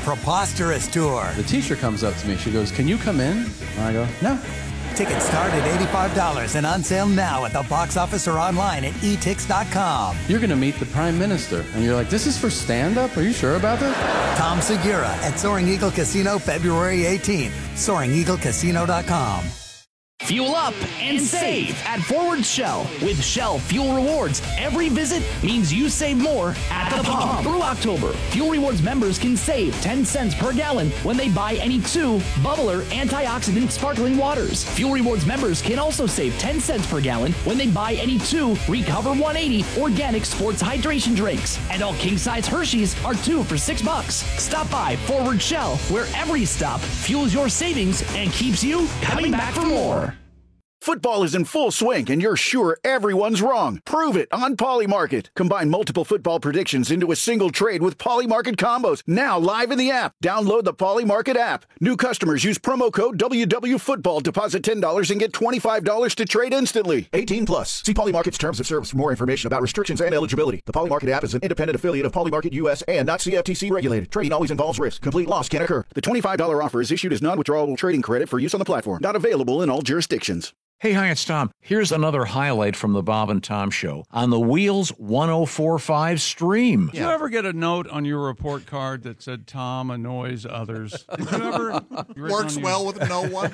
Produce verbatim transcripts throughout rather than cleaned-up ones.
Preposterous Tour. The teacher comes up to me. She goes, "Can you come in?" And I go, "No." Tickets start at eighty-five dollars and on sale now at the box office or online at e tix dot com. You're going to meet the Prime Minister. And you're like, "This is for stand-up? Are you sure about this?" Tom Segura at Soaring Eagle Casino February eighteenth. soaring eagle casino dot com. Fuel up and save at Forward Shell. With Shell Fuel Rewards, every visit means you save more at the pump. Through October, Fuel Rewards members can save ten cents per gallon when they buy any two Bubbler antioxidant sparkling waters. Fuel Rewards members can also save ten cents per gallon when they buy any two Recover one eighty organic sports hydration drinks. And all king-size Hershey's are two for six bucks. Stop by Forward Shell, where every stop fuels your savings and keeps you coming back for more. Football is in full swing, and you're sure everyone's wrong. Prove it on Polymarket. Combine multiple football predictions into a single trade with Polymarket combos. Now live in the app. Download the Polymarket app. New customers use promo code W W Football. Deposit ten dollars and get twenty-five dollars to trade instantly. eighteen plus. See Polymarket's terms of service for more information about restrictions and eligibility. The Polymarket app is an independent affiliate of Polymarket U S and not C F T C regulated. Trading always involves risk. Complete loss can occur. The twenty-five dollars offer is issued as non-withdrawable trading credit for use on the platform. Not available in all jurisdictions. Hey, hi, it's Tom. Here's another highlight from the Bob and Tom Show on the Wheels one oh four point five stream. Did you ever get a note on your report card that said Tom annoys others? Did you ever? Works well with no one.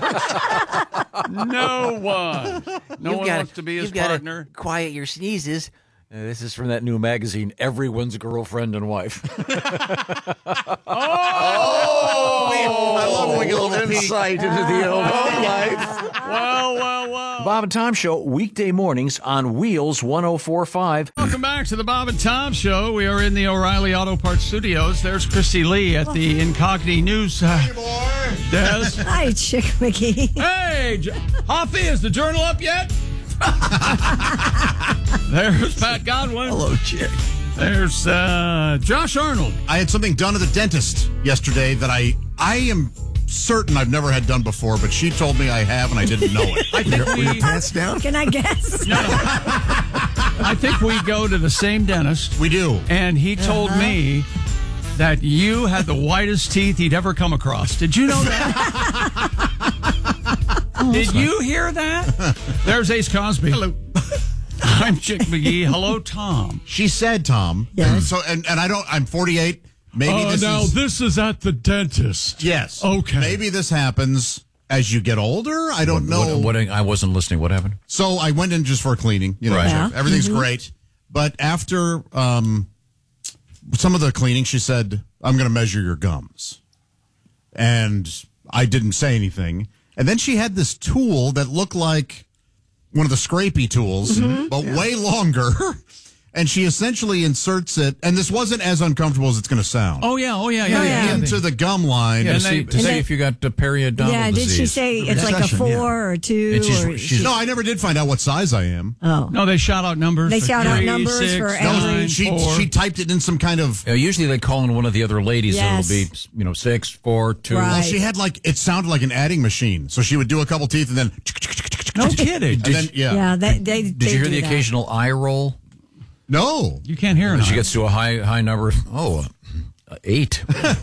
No one. No You've one gotta, wants to be his you've partner. Gotta quiet your sneezes. Uh, this is from that new magazine, Everyone's Girlfriend and Wife. Oh! I love when we get a little insight into the old home life. Well, well, well. Bob and Tom Show, weekday mornings on Wheels one oh four point five. Welcome back to the Bob and Tom Show. We are in the O'Reilly Auto Parts Studios. There's Christy Lee at the Incogni News uh, desk. Hi, Chick McGee. Hey, J- Hoffy, is the journal up yet? There's Pat Godwin. Hello, Chick. There's uh, Josh Arnold. I had something done at the dentist yesterday that I I am certain I've never had done before, but she told me I have and I didn't know it. I think were, we, your pants down? Can I guess? No, no. I think we go to the same dentist. We do. And he told Uh-huh. me that you had the whitest teeth he'd ever come across. Did you know that? Did you hear that? There's Ace Cosby. Hello. I'm Chick McGee. Hello, Tom. She said, Tom. Yes. So, and, and I don't, I'm forty-eight. Maybe Oh, this now is. this is at the dentist. Yes. Okay. Maybe this happens as you get older. I don't know. What, what, I wasn't listening. What happened? So I went in just for a cleaning. You know, Right. Yeah. everything's Mhm. great. But after um, some of the cleaning, she said, "I'm going to measure your gums," and I didn't say anything. And then she had this tool that looked like one of the scrapey tools, Mm-hmm. but way longer. And she essentially inserts it, and this wasn't as uncomfortable as it's going to sound. Oh, yeah. Oh, yeah. Yeah. Oh, yeah. yeah. Into the gum line. Yeah, to And see, they- to see and if you got the periodontal Yeah, did disease. she say it's like a Recession, four yeah. or two? And she's- or she's- No, I never did find out what size I am. Oh. No, they shout out numbers. They for shout out three, numbers six, for nine, every- She four. she typed it in some kind of. Uh, usually they call in one of the other ladies. Yes. It'll be, you know, six, four, two. Right. Well, she had like it sounded like an adding machine. So she would do a couple teeth and then. No kidding. And then yeah. Yeah, they, they, Did they you hear do the that. occasional eye roll? No. You can't hear it. She gets to a high high number. Oh, uh, eight.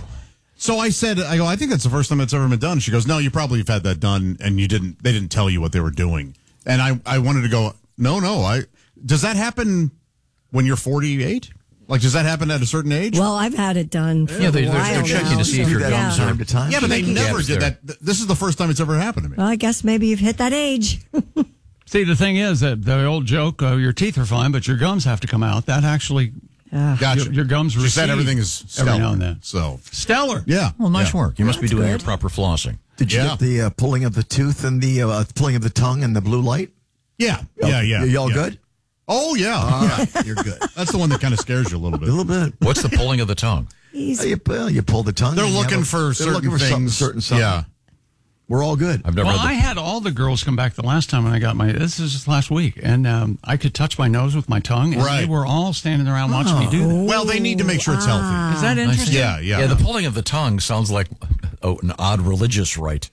So I said, I go, I think that's the first time it's ever been done. She goes, no, you probably have had that done and you didn't. They didn't tell you what they were doing. And I, I wanted to go, no, no. I does that happen when you're forty-eight? Like, does that happen at a certain age? Well, I've had it done for Yeah, they- a they're- while they're checking now, to see if so- your yeah. gums are- Time to time. yeah, but they Making never gaps did there. that. Th- This is the first time it's ever happened to me. Well, I guess maybe you've hit that age. See, the thing is that the old joke, uh, your teeth are fine, but your gums have to come out. That actually, Gotcha. your, your gums She said recede everything is every stellar. now and then. So Stellar. yeah. Well, nice yeah. work. You must be That's doing good. your proper flossing. Did you Yeah. get the uh, pulling of the tooth and the uh, pulling of the tongue and the blue light? Yeah, yeah, yeah. You all yeah. good? Oh yeah. yeah, you're good. That's the one that kind of scares you a little A bit. little bit. What's the pulling of the tongue? Uh, you, well, you pull the tongue. They're and you have looking a- for they're certain looking for things. Something, certain something. Yeah. We're all good. I've never Well, had I had all the girls come back the last time when I got my, this is just last week, and um, I could touch my nose with my tongue, and Right. they were all standing around watching me do that. Well, they need to make sure it's healthy. Is that interesting? Yeah, yeah. Yeah, the pulling of the tongue sounds like oh, an odd religious rite.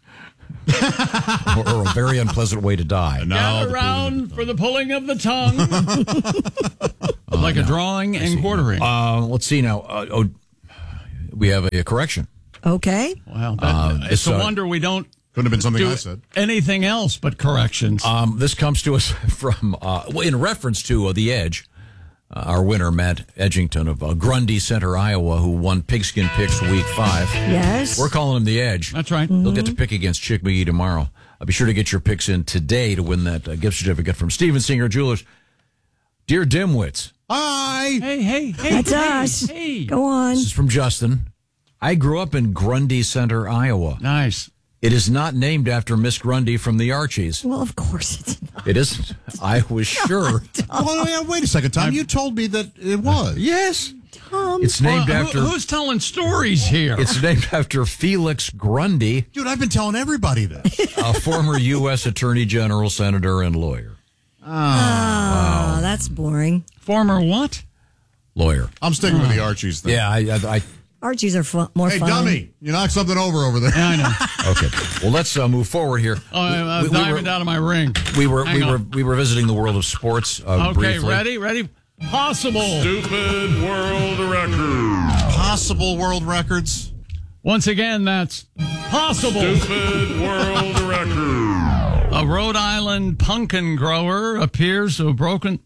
or, or a very unpleasant way to die. No, Gather the around for the pulling of the tongue. like a drawing and quartering. Uh, let's see now. Uh, oh, we have a, a correction. Okay. Well, that, Um, it's a uh, wonder we don't Couldn't have been something do I said. anything else but corrections. Um, this comes to us from, uh, well, in reference to uh, The Edge, uh, our winner, Matt Edgington of uh, Grundy Center, Iowa, who won Pigskin Picks Week five. Yes. We're calling him The Edge. That's right. They'll get to pick against Chick McGee tomorrow. Uh, be sure to get your picks in today to win that uh, gift certificate from Steven Singer Jewelers. Dear Dimwits, Hi. Hey, hey, hey. That's hey, us. Hey. Go on. this is from Justin. I grew up in Grundy Center, Iowa. Nice. It is not named after Miss Grundy from the Archies. Well, of course it's not. It isn't. I was sure. Oh, yeah, wait a second, Tom. You told me that it was. Yes. Tom. It's named Well, who- after. who's telling stories here? It's named after Felix Grundy, Dude, I've been telling everybody this. a former U S Attorney General, senator, and lawyer. Oh, that's boring. Former what? Lawyer. I'm sticking with the Archies thing. Yeah, I. I, I Archies are fu- more Hey, fun. dummy, you knocked something over over there. Yeah, I know. okay. Well, let's uh, move forward here. Oh, I'm uh, We- we diving were- down to my ring. We were Hang we on. were we were visiting the world of sports. Uh, Okay, briefly. ready? Ready? Possible. Stupid world record. Possible world records. Once again, that's possible. Stupid world record. A Rhode Island pumpkin grower appears to have broken.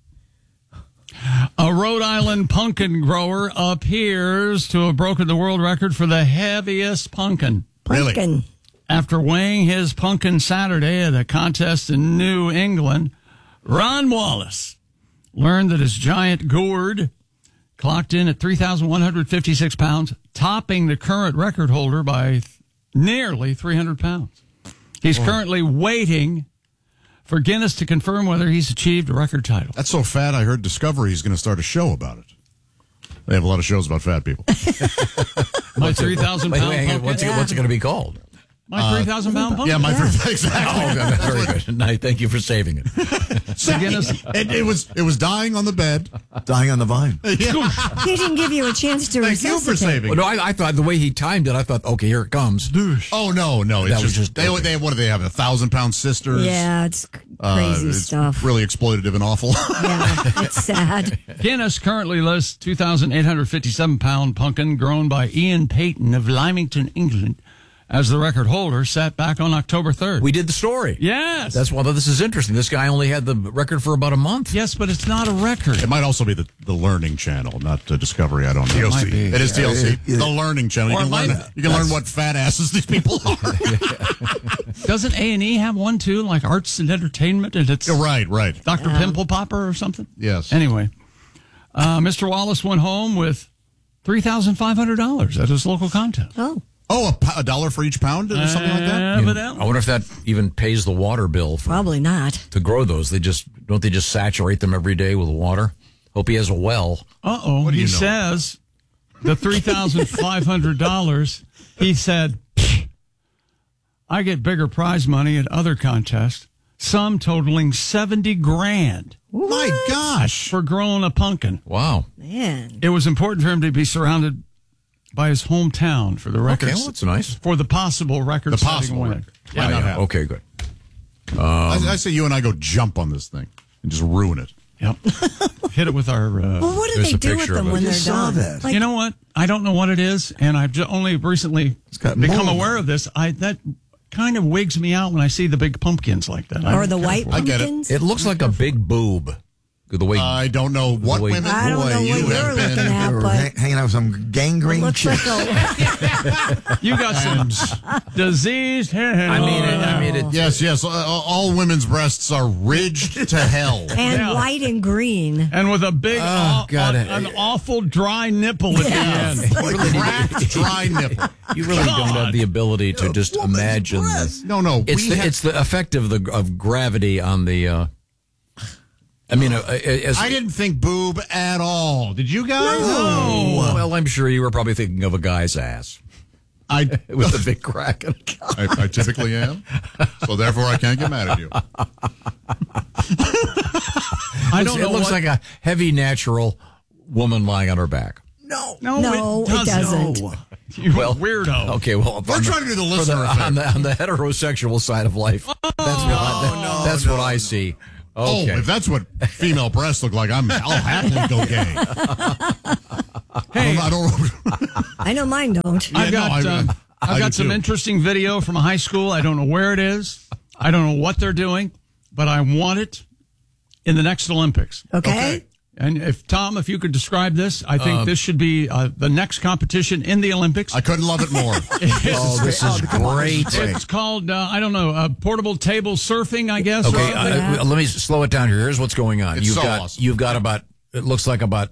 A Rhode Island pumpkin grower appears to have broken the world record for the heaviest pumpkin. Pumpkin. After weighing his pumpkin Saturday at a contest in New England, Ron Wallace learned that his giant gourd clocked in at three thousand one hundred fifty-six pounds, topping the current record holder by th- nearly three hundred pounds. He's currently waiting for Guinness to confirm whether he's achieved a record title. That's so fat, I heard Discovery is going to start a show about it. They have a lot of shows about fat people. My three thousand Wait, pound wait, hang on. pumpkin. What's, it, what's it going to be called? My three thousand pound pumpkin. Yeah, my Yeah. exactly. Oh, God, very good. Nice. Thank you for saving it. So Guinness. It, it was it was dying on the bed. Dying on the vine. He didn't give you a chance to Thank you for resuscitate. saving Well, it. no, I, I thought the way he timed it, I thought, okay, here it comes. Oh no, no! It's That was just, just- they. okay. They what do they have? A thousand pound sisters. Yeah, it's c- Uh, crazy it's stuff. Really exploitative and awful. Yeah, it's sad. Guinness currently lists two thousand eight hundred fifty-seven pound pumpkin grown by Ian Payton of Lymington, England, as the record holder, set back on October third. We did the story. yes. That's why this is interesting. This guy only had the record for about a month. yes, but it's not a record. It might also be the, the Learning Channel, not uh, Discovery. I don't know. It might be. It is T L C. Yeah, yeah. The Learning Channel. You Or can it learn. might- You can learn what fat asses these people are. Doesn't A and E have one too, like Arts and Entertainment, and it's Yeah, right, right. Doctor Pimple Popper or something? Yes. Anyway, uh, Mister Wallace went home with three thousand five hundred dollars at his local contest. Oh, Oh, a, po- a dollar for each pound or something like that. Evidently. I wonder if that even pays the water bill for, probably not. to grow those. They just don't they just saturate them every day with water? Hope he has a well. Uh-oh. do He you know? says the three thousand five hundred dollars, he said, I get bigger prize money at other contests, some totaling seventy grand My gosh. for growing a pumpkin. Wow. Man. It was important for him to be surrounded by his hometown for the record. Okay, well, that's nice. For the possible record The setting possible winner. record. Yeah, Why not yeah. have? Okay, good. I, I say you and I go jump on this thing and just ruin it. Yep. Hit it with our. Uh, Well, what do There's they a do with picture them of it. when I they're just saw done? that. Like, you know what? I don't know what it is, and I've just only recently got become mold. aware of this. I that kind of wigs me out when I see the big pumpkins like that. I or don't the care white for it. I get it. pumpkins? It looks like a big boob. The way I don't know what Boy, women. I don't Boy, know what you you're have been- looking at, you were but hang- hanging out with some it gangrene looks like chicks. a. You got some diseased hair. I mean, it, I mean, it, Yes, yes. Uh, all women's breasts are ridged to hell. And Yeah. white and green. and with a big, aw- God. an awful dry nipple at Yes. the end. Like cracked, dry nipple. you really don't have the ability to just imagine this. No, no. It's we the have- it's the effect of the of gravity on the. Uh, I mean, uh, as, I didn't think boob at all. Did you guys? Oh, well, I'm sure you were probably thinking of a guy's ass I, with a big crack. in it. I, I typically am. So therefore, I can't get mad at you. I don't it know looks what- like a heavy natural woman lying on her back. No. No, No, it it doesn't. doesn't. You Well, weirdo. Okay, well, We're on trying to do the for listener effect. on the on the heterosexual side of life. That's what I, that- that's what I see. Okay. Oh, if that's what female breasts look like, I'm, I'll happily go gay. Hey, I don't, I don't I know mine don't. I've Yeah, got no, I- uh, I I've do got some too. interesting video from a high school. I don't know where it is. I don't know what they're doing, but I want it in the next Olympics. Okay. Okay. And if Tom, if you could describe this, I think this should be uh, the next competition in the Olympics. I couldn't love it more. Oh, this is great. It's called uh, I don't know, uh, portable table surfing, I guess. Okay, or- uh, Yeah. let me slow it down here. Here's what's going on. It's you've so got awesome. you've got about it looks like about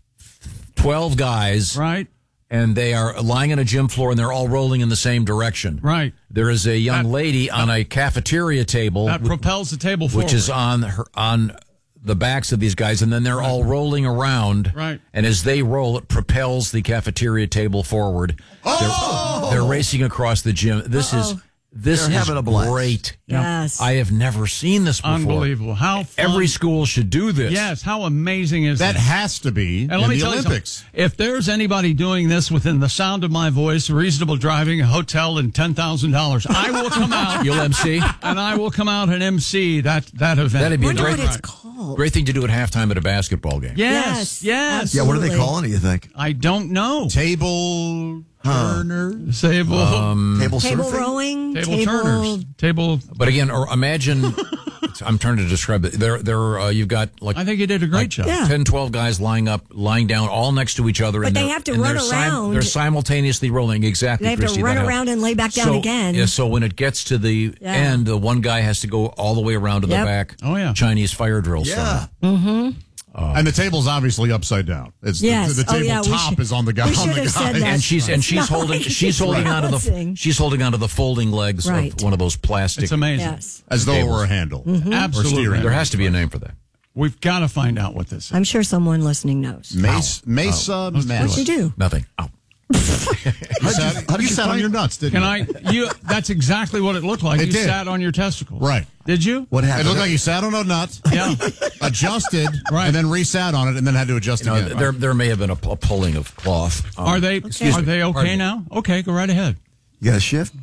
twelve guys, right, and they are lying on a gym floor and they're all rolling in the same direction. right. There is a young That- lady on a cafeteria table, That wh- propels the table forward. which is on her on the backs of these guys, and then they're all rolling around. Right. And as they roll, it propels the cafeteria table forward. Oh! They're, they're racing across the gym. This is this They're is having a blast. great. Yes. I have never seen this before. Unbelievable. How fun. Every school should do this. Yes, how amazing is That that? has to be And in let me the tell Olympics. you something. If there's anybody doing this within the sound of my voice, reasonable driving, a hotel, and ten thousand dollars, I will come out. You'll M C? And I will come out and M C that, that event. That'd be a Wonder great, what it's called. great thing to do at halftime at a basketball game. Yes, Yes, yes. Yeah, what are they Absolutely. calling it, you think? I don't know. Table Turner. Sable, Table, Table surfing? rowing. table turners, table. But again, or imagine, I'm trying to describe it. There, there, uh, you've got like I think you did a great job. Yeah. ten, twelve guys lying up, lying down, all next to each other. But and they they're- have to and run they're sim- around. they're simultaneously rolling. Exactly. They have to Christy, run that helps. around and lay back down so, again. Yeah, so when it gets to the Yeah. end, the one guy has to go all the way around to Yep. the back. Oh, yeah. Chinese fire drill Yeah. style. And the table's obviously upside down. It's Yes. the, the Oh, table yeah, we top should- is on the guy. we on should the have guy. said that. And she's and It's she's not holding like she's it's holding onto the balancing. she's holding onto the folding legs Right. of one of those plastic. It's amazing. Yes. As though it Tables. were a handle. Absolutely. Or steering. There has to be a name for that. We've got to find out what this is. I'm sure someone listening knows. Mace, Mesa Madness. What'd you do? Nothing. Oh. You sat, how did you you sat on find- your nuts, didn't Can you? I? You? That's exactly what it looked like. It you did. sat on your testicles. Right. Did you? What It happened? looked like you sat on a nut, Yeah. adjusted, Right. and then resat on it, and then had to adjust You know, again. there there may have been a, a pulling of cloth. Um, Are they? excuse Are me. they Pardon okay me. now? Okay, go right ahead. You got a shift?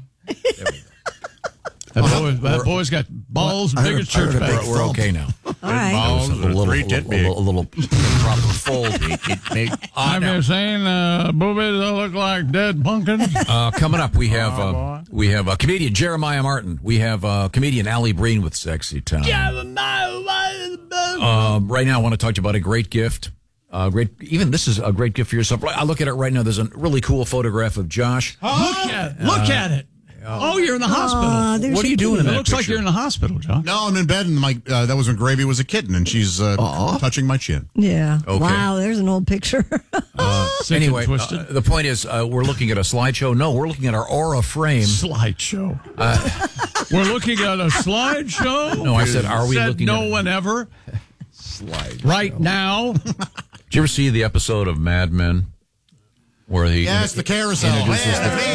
That, boy, that boy's got balls I big heard- as church I heard a bags. We're, we're okay now. All right. Balls, A little, three a tit little, a little, big. little proper fold. I've been saying uh, boobies that look like dead pumpkins. Uh, coming up, we have uh, we have uh, comedian Jeremiah Martin. We have uh, comedian Allie Breen with Sexy Time. Uh, right now, I want to talk to you about a great gift. Uh, great, even this is a great gift for yourself. I look at it right now. There's a really cool photograph of Josh. Look at it. Look at it. Oh, you're in the hospital. Aw, there's What are your you doing in It that looks like picture? you're in the hospital, John. No, I'm in bed, and my uh, that was when Gravy was a kitten, and she's uh, touching my chin. Yeah. Okay. Wow, there's an old picture. Sick and Anyway, twisted. uh, the point is, uh, we're looking at a slideshow. No, we're looking at our Aura frame. Slideshow. We're looking at a slideshow. No, I said, are we Said looking no at one ever. Slide. Right now. Did you ever see the episode of Mad Men where he? Yes, the carousel. introduces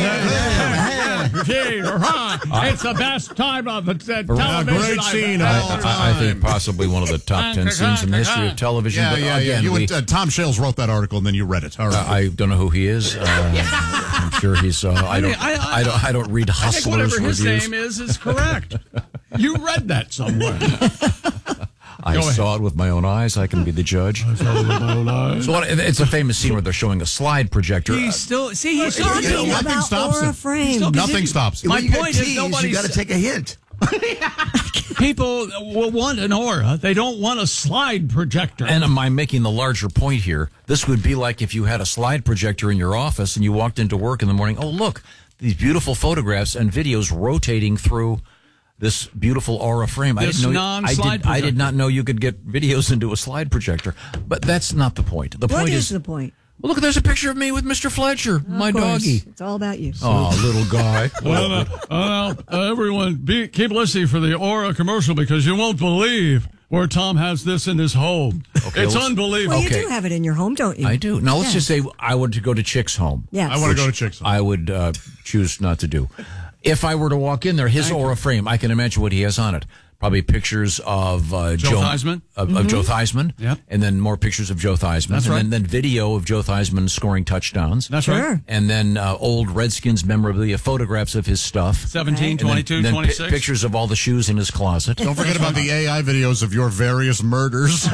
It's the best time of the uh, A television. great I've scene ever- of all I, I time. think possibly one of the top ten scenes in the history of television. Yeah, but yeah, yeah. again, You we- and, uh, Tom Shales wrote that article, and then you read it. All Uh, right. I don't know who he is. Uh, I'm sure he's. Uh, I don't. I- I- I don't. I don't read I think Hustlers whatever his reviews. name is is correct. You read that somewhere. I Go ahead. saw it with my own eyes. I can be the judge. So what, it's a famous scene where they're showing a slide projector. He's still see. He's still you know, Talking nothing about stops Aura it. Frame. Still- Nothing stops it. My When you get point is teased, nobody's- you got to take a hint. People will want an aura. They don't want a slide projector. And am I making the larger point here? This would be like if you had a slide projector in your office and you walked into work in the morning. Oh, look, these beautiful photographs and videos rotating through this beautiful Aura frame. I This didn't know. I non-slide did. I did projector. not know you could get videos into a slide projector. But that's not the point. The What point is is. the point? Well, look, there's a picture of me with Mister Fletcher, my Of course, doggy. It's all about you. Oh, little guy. Well, uh, uh, uh, everyone, be, keep listening for the Aura commercial because you won't believe where Tom has this in his home. Okay, it's let's- unbelievable. Well, you okay. do have it in your home, don't you? I do. Now, let's Yes. just say I would to go to Chick's home. Yes. I want to go to Chick's. I would uh, choose not to do. If I were to walk in there, his Aura frame, I can imagine what he has on it. probably pictures of uh, Joe Theismann. Of, of Joe Theismann. Yep. And then more pictures of Joe Theismann. That's and right. then, then video of Joe Theismann scoring touchdowns. That's right. Sure. And then uh, old Redskins memorabilia, photographs of his stuff. seventeen, And then- twenty-two, then pi- twenty-six. pictures of all the shoes in his closet. Don't forget about the A I videos of your various murders.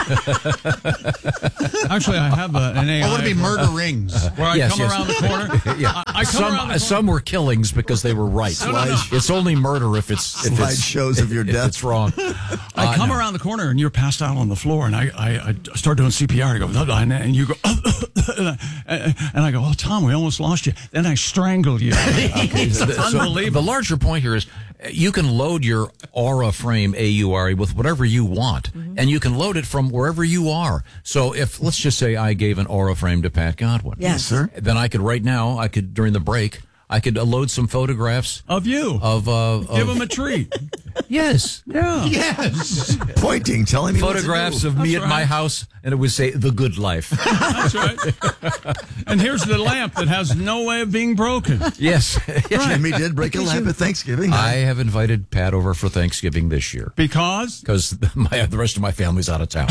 Actually, I have a, an A I. I want to be murder rings. Where I Yes, come yes. around the corner. Yeah. I, I come some around the corner. some were killings because they were right. No, no, no. It's only murder if it's if it's, Slideshows of your if death. it's wrong. I Uh, come no. around the corner and you're passed out on the floor, and I, I, I start doing C P R. I go, and you go, and I go, oh, Tom, we almost lost you. Then I strangle you. Okay, so the, so Unbelievable. the larger point here is uh, you can load your Aura Frame A U R E with whatever you want, Mm-hmm. and you can load it from wherever you are. So if, let's just say I gave an Aura Frame to Pat Godwin. Yes. sir. Then I could right now, I could, during the break, I could uh, load some photographs Of you. of, uh, of Give him a treat. yes. Yeah. Yes. Pointing, telling me what to Photographs do. of me That's at my right. house, and it would say "The Good Life." That's right. And here's the lamp that has no way of being broken. Yes, Jimmy did break a lamp at Thanksgiving. I have invited Pat over for Thanksgiving this year Because because my the rest of my family's out of town.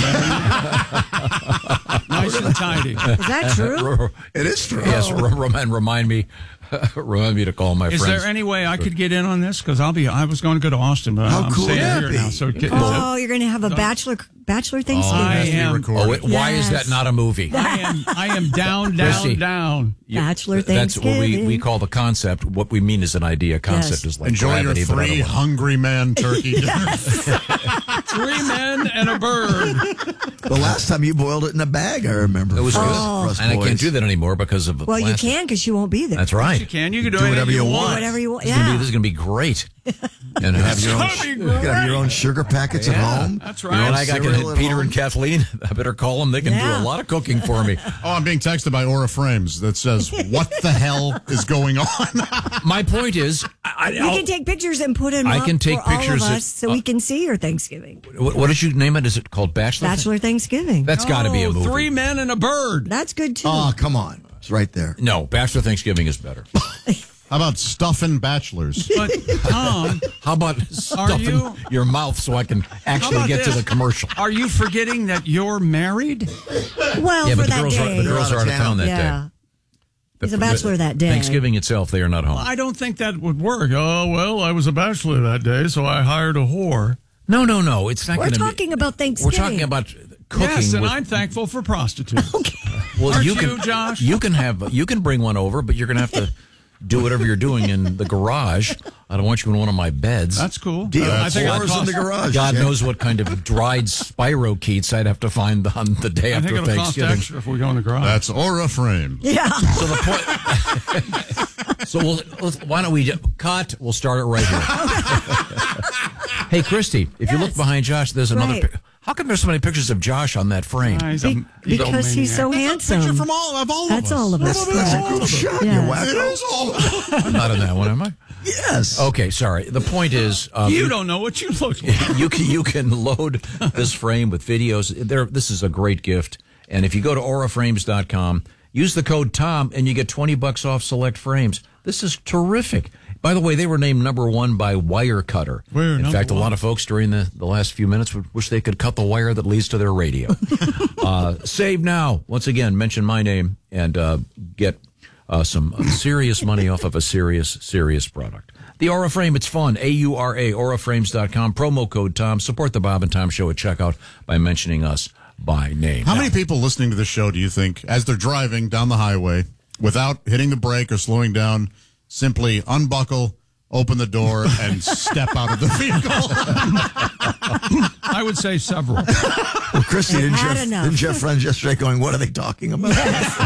nice and tidy. Is that true? It is true. Yes, rem- and remind me, remind me to call my Is friends. there any way I could get in on this? Because I'll be. I was going to go to Austin, but How I'm cool staying would that here be? now. So get, Oh, you're going to have a bachelor bachelor Thanksgiving. I Has to be am. recorded. Oh, wait, why is Yes. that not a movie? I am. I am down, down, Chrissy. down. You- Bachelor That's what we, Thanksgiving. we call the concept. What we mean is an idea. Concept Yes. is like Enjoy your gravity, but I three don't want- hungry man turkey dinners. Three men and a bird. The last time you boiled it in a bag, I remember. It was For good, us- for us and I can't boys. do that anymore because of the Well, you plastic. can because you won't be there. That's right. You can. You can do, Do anything whatever you Do want. whatever you want. This is gonna be- Yeah. this is going to be great. And You have your own, That'd be you can have your own sugar packets at Yeah. home. That's your right. own And I got cereal at Peter home. and Kathleen. I better call them. They can Yeah. do a lot of cooking for me. Oh, I'm being texted by Aura Frames that says, "What the hell is going on?" My point is, I, You can take pictures and put them I up can take for all pictures of that- us so we can see your Thanksgiving. what, what did you name it? Is it called Bachelor? Bachelor Thanksgiving. That's got to be a Oh, movie. three men and a bird. That's good too. Oh, come on. It's right there. No, Bachelor Thanksgiving is better. How about stuffing bachelors? But Tom, How about stuffing you- your mouth so I can how actually about get to this? the commercial? Are you forgetting that you're married? well, Yeah, for but the that girls, are, day. the girls are out of town that yeah. day. He's a bachelor that day. Thanksgiving itself, they are not home. I don't think that would work. Oh, well, I was a bachelor that day, so I hired a whore. No, no, no. It's not We're going to be. talking about We're Thanksgiving. talking about cooking. Yes, and with, I'm thankful for prostitutes. well, Aren't you, you, can, Josh? You can have. You can bring one over, but you're going to have to do whatever you're doing in the garage. I don't want you in one of my beds. That's cool. Deal. I think I'd Floors in cost, the garage. God Jack. knows what kind of dried spirochetes I'd have to find on the day I think after it'll cost Thanksgiving. extra if we go in the garage. That's Aura Frames. Yeah. So the point. so we'll, let's, why don't we just, cut? We'll start it right here. Hey, Christy, if you look Yes. behind Josh, there's another. Right. Pic- How come there's so many pictures of Josh on that frame? Ah, he's a- Be- he's a because he's so maniac. handsome. Picture from all of all That's of us. all of us. That's a Yeah. cool shot, Yeah. you wacko. It is all of us. I'm not in that one, am I? Yes. Okay, sorry. The point is, um, You don't know what you look like. you can you can load this frame with videos. There, this is a great gift. And if you go to aura frames dot com, use the code Tom, and you get twenty bucks off select frames. This is terrific. By the way, they were named number one by Wirecutter. We're In number fact, a one. lot of folks during the, the last few minutes would wish they could cut the wire that leads to their radio. uh, save now. Once again, mention my name and uh, get uh, some serious money off of a serious, serious product. The Aura Frame, it's fun. A U R A, aura frames dot com. Promo code Tom. Support the Bob and Tom Show at checkout by mentioning us by name. How many people listening to the show do you think, as they're driving down the highway, without hitting the brake or slowing down, simply unbuckle, open the door, and step out of the vehicle? I would say several. Well, Christy, didn't had your, enough. didn't your friends yesterday going, what are they talking about?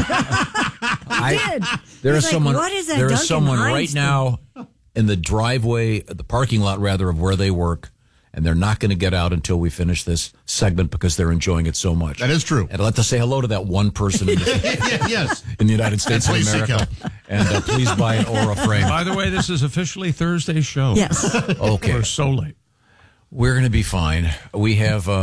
I, did. there He's is like, someone. "What is that there is Duncan someone Hines right thing?" now in the driveway, the parking lot rather, of where they work, and they're not going to get out until we finish this segment because they're enjoying it so much. That is true. And I'd like to say hello to that one person in the, Yes. in the United States of please seek America, and uh, please buy an Aura frame. By the way, this is officially Thursday's show. Yes. Okay, We're so late. we're going to be fine. We have uh,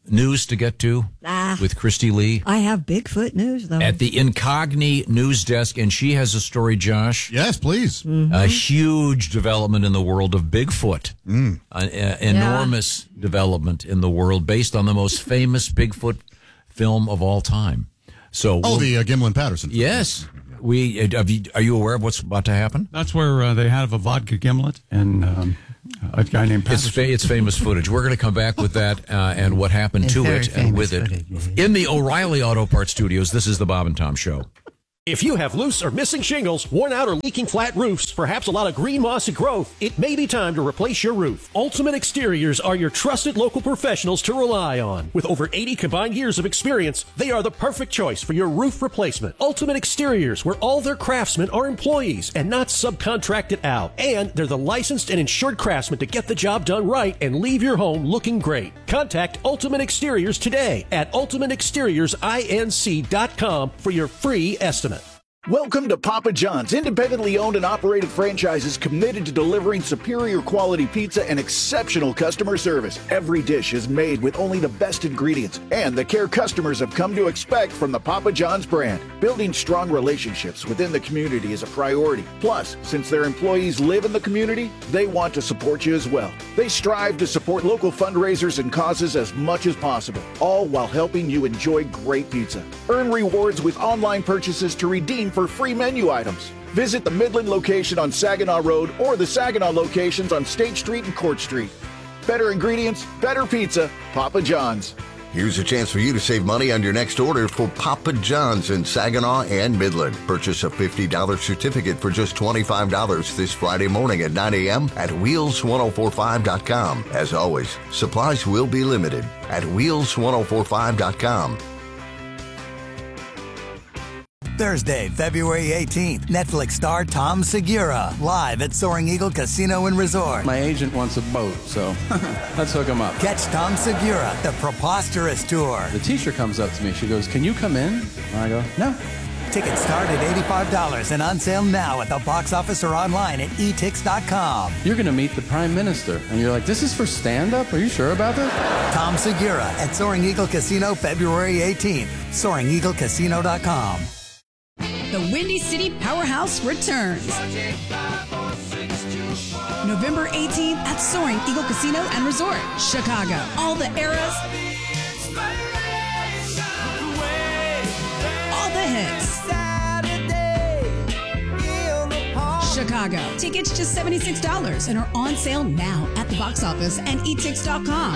news to get to Ah. with Christy Lee I have Bigfoot news, though. at the Incogni news desk, and she has a story, Josh. Yes, please. Mm-hmm. A huge development in the world of Bigfoot. Mm. An enormous development in the world based on the most famous Bigfoot film of all time. So, Oh, we'll- the uh, Gimlin Patterson. film. yes. We uh, have you, are you aware of what's about to happen? That's where uh, they have a vodka gimlet and um, a guy named It's, Patterson. fa- it's famous footage. We're going to come back with that uh, and what happened It's to very it and with it. famous footage. In the O'Reilly Auto Parts Studios, this is the Bob and Tom Show. If you have loose or missing shingles, worn out or leaking flat roofs, perhaps a lot of green mossy growth, it may be time to replace your roof. Ultimate Exteriors are your trusted local professionals to rely on. With over eighty combined years of experience, they are the perfect choice for your roof replacement. Ultimate Exteriors, where all their craftsmen are employees and not subcontracted out. And they're the licensed and insured craftsmen to get the job done right and leave your home looking great. Contact Ultimate Exteriors today at ultimate exteriors inc dot com for your free estimate. Welcome to Papa John's, independently owned and operated franchises committed to delivering superior quality pizza and exceptional customer service. Every dish is made with only the best ingredients and the care customers have come to expect from the Papa John's brand. Building strong relationships within the community is a priority. Plus, since their employees live in the community, they want to support you as well. They strive to support local fundraisers and causes as much as possible, all while helping you enjoy great pizza. Earn rewards with online purchases to redeem for free menu items. Visit the Midland location on Saginaw Road or the Saginaw locations on State Street and Court Street. Better ingredients, better pizza, Papa John's. Here's a chance for you to save money on your next order for Papa John's in Saginaw and Midland. Purchase a fifty dollars certificate for just twenty-five dollars this Friday morning at nine a.m. at wheels ten forty-five dot com. As always, supplies will be limited at wheels ten forty-five dot com. Thursday, February eighteenth, Netflix star Tom Segura, live at Soaring Eagle Casino and Resort. My agent wants a boat, so let's hook him up. Catch Tom Segura, the Preposterous Tour. The teacher comes up to me. She goes, "Can you come in?" And I go, "No." Tickets start at eighty-five dollars and on sale now at the box office or online at e tix dot com. You're going to meet the Prime Minister. And you're like, "This is for stand-up? Are you sure about this?" Tom Segura at Soaring Eagle Casino, February eighteenth. soaring eagle casino dot com. The Windy City Powerhouse returns. November eighteenth at Soaring Eagle Casino and Resort, Chicago. All the eras, all the hits. Chicago. Tickets just seventy-six dollars and are on sale now at the box office and e tix dot com.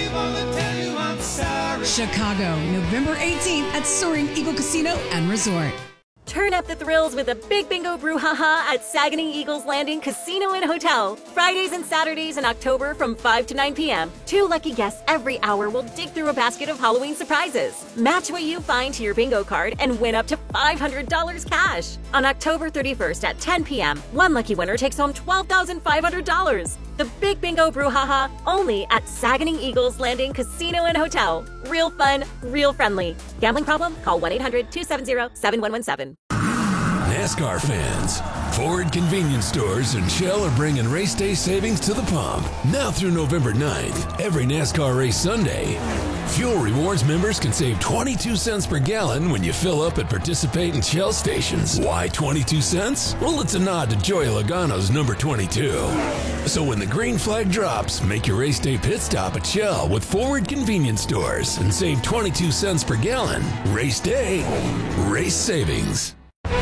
Chicago, November eighteenth at Soaring Eagle Casino and Resort. Turn up the thrills with a big bingo brouhaha at Saguenay Eagles Landing Casino and Hotel. Fridays and Saturdays in October from five to nine p.m. Two lucky guests every hour will dig through a basket of Halloween surprises. Match what you find to your bingo card and win up to five hundred dollars cash. On October thirty-first at ten p.m., one lucky winner takes home twelve thousand five hundred dollars. The Big Bingo Brouhaha, only at Saguenay Eagles Landing Casino and Hotel. Real fun, real friendly. Gambling problem? Call one eight hundred two seven zero seven one one seven. NASCAR fans, Ford Convenience Stores and Shell are bringing race day savings to the pump. Now through November ninth, every NASCAR race Sunday, Fuel Rewards members can save twenty-two cents per gallon when you fill up at participating Shell stations. Why twenty-two cents? Well, it's a nod to Joey Logano's number twenty-two. So when the green flag drops, make your race day pit stop at Shell with Forward Convenience Stores and save twenty-two cents per gallon. Race day, race savings.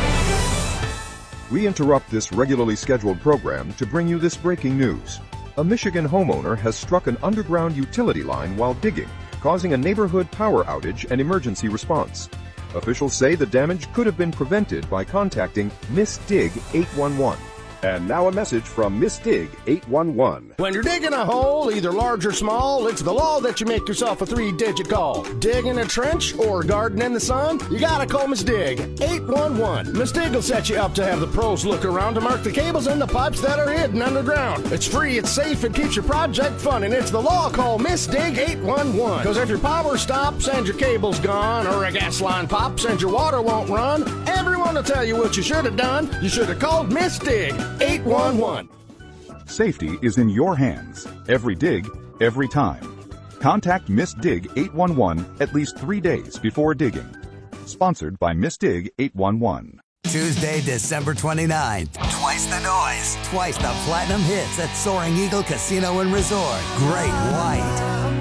We interrupt this regularly scheduled program to bring you this breaking news. A Michigan homeowner has struck an underground utility line while digging, causing a neighborhood power outage and emergency response. Officials say the damage could have been prevented by contacting Miss Dig eight one one. And now a message from Miss Dig eight one one. When you're digging a hole, either large or small, it's the law that you make yourself a three-digit call. Digging a trench or garden in the sun? You gotta call Miss Dig eight one one. Miss Dig will set you up to have the pros look around to mark the cables and the pipes that are hidden underground. It's free, it's safe, it keeps your project fun, and it's the law. Call Miss Dig eight one one. Because if your power stops and your cable's gone, or a gas line pops and your water won't run, everyone will tell you what you should have done. You should have called Miss Dig eight one one. Safety is in your hands. Every dig, every time. Contact Miss Dig eight one one at least three days before digging. Sponsored by Miss Dig eight one one. Tuesday, December twenty-ninth. Twice the noise, twice the platinum hits at Soaring Eagle Casino and Resort. Great White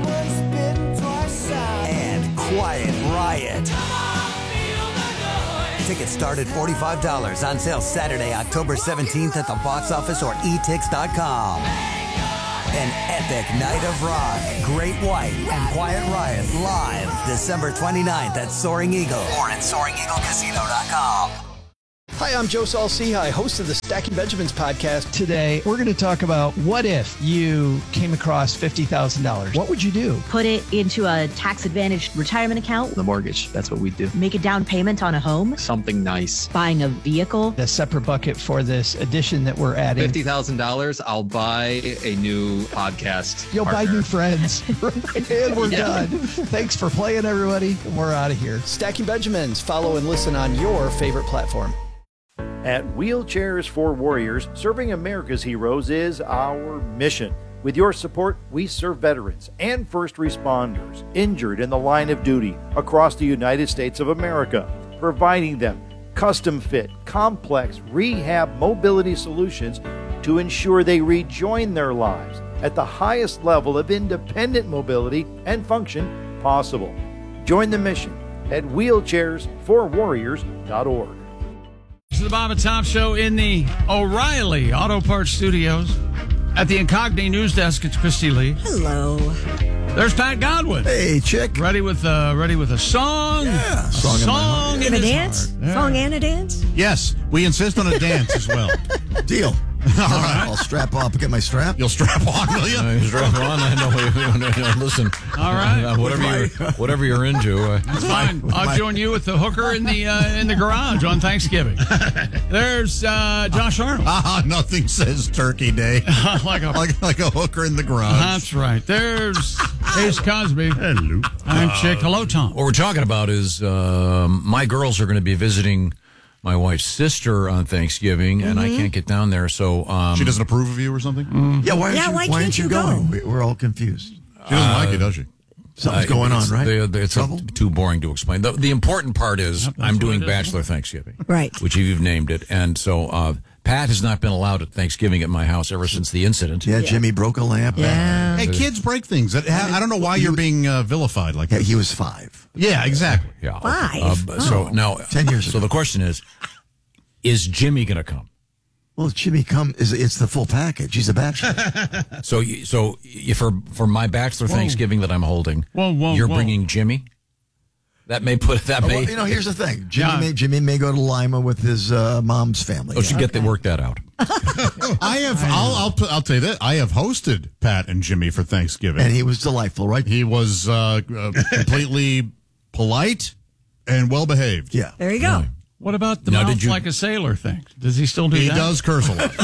and Quiet Riot. Tickets start at forty-five dollars. On sale Saturday, October seventeenth at the box office or e tix dot com. An epic night of rock. Great White and Quiet Riot live December twenty-ninth at Soaring Eagle or at soaring eagle casino dot com. Hi, I'm Joe Saul-Sehy, host of the Stacking Benjamins podcast. Today, we're going to talk about what if you came across fifty thousand dollars. What would you do? Put it into a tax-advantaged retirement account. The mortgage, that's what we do. Make a down payment on a home. Something nice. Buying a vehicle. A separate bucket for this addition that we're adding. fifty thousand dollars, I'll buy a new podcast You'll partner. buy new friends. And we're Yeah. done. Thanks for playing, everybody. We're out of here. Stacking Benjamins. Follow and listen on your favorite platform. At Wheelchairs for Warriors, serving America's heroes is our mission. With your support, we serve veterans and first responders injured in the line of duty across the United States of America, providing them custom-fit, complex rehab mobility solutions to ensure they rejoin their lives at the highest level of independent mobility and function possible. Join the mission at wheelchairs for warriors dot org. This is the Bob and Tom Show in the O'Reilly Auto Parts Studios. At the Incogni News Desk, it's Christy Lee. Hello. There's Pat Godwin. Hey, chick. Ready with uh, ready with a song? Yeah, a song in my heart. in Have a his dance? heart. Yeah. Song and a dance? Yes, we insist on a dance as well. Deal. All right. I'll strap up and get my strap. You'll strap on, will you? Uh, strap on. I know. Listen. All right. Uh, whatever you're, whatever you're into. Uh, That's fine. I'll join you with the hooker in the uh, in the garage on Thanksgiving. There's uh, Josh Arnold. Ah, nothing says Turkey Day like a like like a hooker in the garage. That's right. There's Ace Cosby. Hello. I'm Chick. Hello, Tom. What we're talking about is um, my girls are going to be visiting my wife's sister on Thanksgiving, and I can't get down there. So um, She doesn't approve of you or something? Mm. Yeah, why aren't Yeah, you, why why can't aren't you you go? going? We- We're all confused. She doesn't like it, does she? Something's Uh, going on, it's- right? they- they- it's a- Trouble? too boring to explain. The, the important part is Yep, that's I'm what doing it is. Bachelor Thanksgiving, Right. which you've named it, and so uh, Pat has not been allowed at Thanksgiving at my house ever since the incident. Yeah, Jimmy broke a lamp. Yeah. Hey, kids break things. I I don't know why you're being uh, vilified like Yeah, that. he was five. Yeah, exactly. Yeah. Five? Uh, but- So Oh. now, Ten years So ago. the question is, is Jimmy going to come? Well, Jimmy come is it's the full package. He's a bachelor. So, you- so you- for for my Bachelor Thanksgiving that I'm holding, Whoa, whoa, you're whoa. bringing Jimmy. That may put that Oh, may. well, you know, here's the thing. Jimmy Yeah. may Jimmy may go to Lima with his uh, mom's family. Oh, should get that work that out. I have. I'll, I'll. put- I'll tell you that I have hosted Pat and Jimmy for Thanksgiving, And he was delightful, right? he was uh, uh, completely polite and well behaved. Yeah. There you go. What about the Now, mouth did you- like a sailor thing? Does he still do He that? does curse a lot.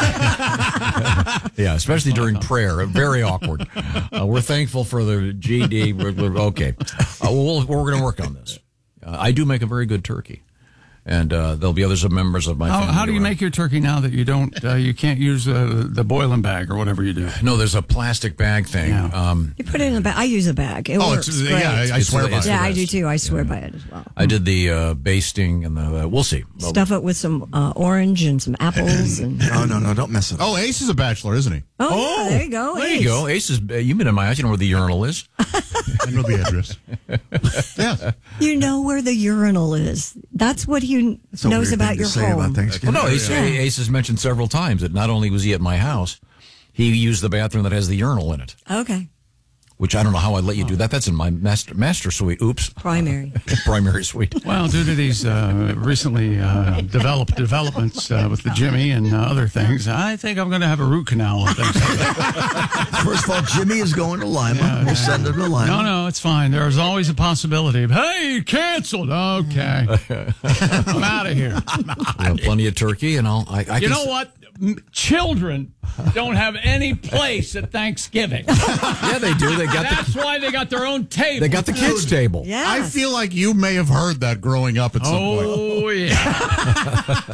Yeah, especially during prayer. Very awkward. Uh, we're thankful for the G D. We're, we're, okay. Uh, we'll, we're going to work on this. Uh, I do make a very good turkey. And uh, there'll be other members of my How, family. how do you around. make your turkey now that you don't? Uh, you can't use uh, the boiling bag or whatever you do. No, there's a plastic bag thing. Yeah. Um, You put it in a bag. I use a bag. It Oh, works it's, great. yeah, I, I It's- swear it's- by yeah, it. I do too. I swear by it as well. I did the uh, basting and the. Uh, we'll see. Stuff it with some uh, orange and some apples. and No, no, no, don't mess it up. Oh, Ace is a bachelor, isn't he? Oh, yeah, there you go. There Ace. you go. Ace is. Uh, you've been in my house. You know where the urinal is. I know the address. Yeah. You know where the urinal is. That's what he That's a knows weird about thing to your say home. about Well, Thanksgiving. no, Ace, Yeah. Ace has mentioned several times that not only was he at my house, he used the bathroom that has the urinal in it. Okay. Which I don't know how I'd let you do that. That's in my master master suite. Oops. Primary. Primary suite. Well, due to these uh, recently uh, developed developments uh, with the Jimmy and uh, other things, I think I'm going to have a root canal on Thanksgiving. First of all, Jimmy is going to Lima. We'll send him to Lima. No, no, it's fine. There's always a possibility of, hey, canceled. Okay. I'm out of here. We have plenty of turkey, and I'll. I, I You can know s- what? M- Children don't have any place at Thanksgiving. Yeah, they do. They got That's the. why they got their own table. They got the kids' table. Yeah. I feel like you may have heard that growing up at some point. Oh, yeah.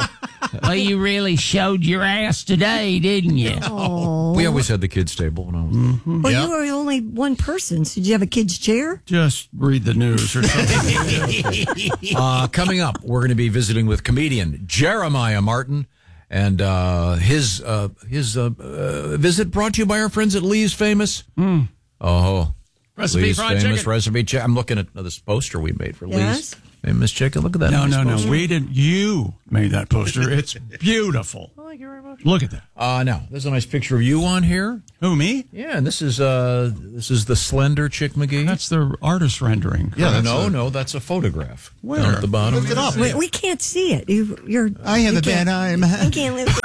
Well, you really showed your ass today, didn't you? Oh. We always had the kids' table when I was. Mm-hmm. Well, you were only one person, so did you have a kid's chair? Just read the news or something. uh, coming up, we're going to be visiting with comedian Jeremiah Martin. And uh, his uh, his uh, uh, visit brought to you by our friends at Lee's Famous. Mm. Oh, Recipe Lee's fried Famous chicken. Recipe chicken. I'm looking at this poster we made for Yes. Lee's Famous Chicken. Look at that. No, nice no, no. poster. We didn't. You made that poster. It's beautiful. Thank you very much. Look at that. Uh, now, there's a nice picture of you on here. Who, me? Yeah, and this is uh, this is the slender Chick McGee. That's the artist rendering. Yeah, correct? no, no, that's a photograph. Where? Down at the bottom. Look it up. We, we can't see it. You, you're. I have you a can't- bad arm. You can't lift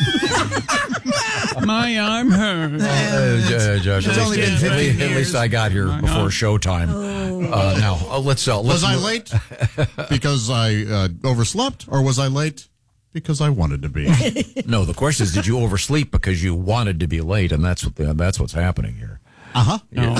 it up. My arm hurts. Uh, uh, Josh, at, only least, been at, least, fifteen at least I got here I before know. showtime. Oh. Uh, now, uh, let's, uh, let's Was I move- late because I uh, overslept, or was I late because I wanted to be? No, the question is, did you oversleep because you wanted to be late, and that's what the, that's what's happening here. Uh huh. No,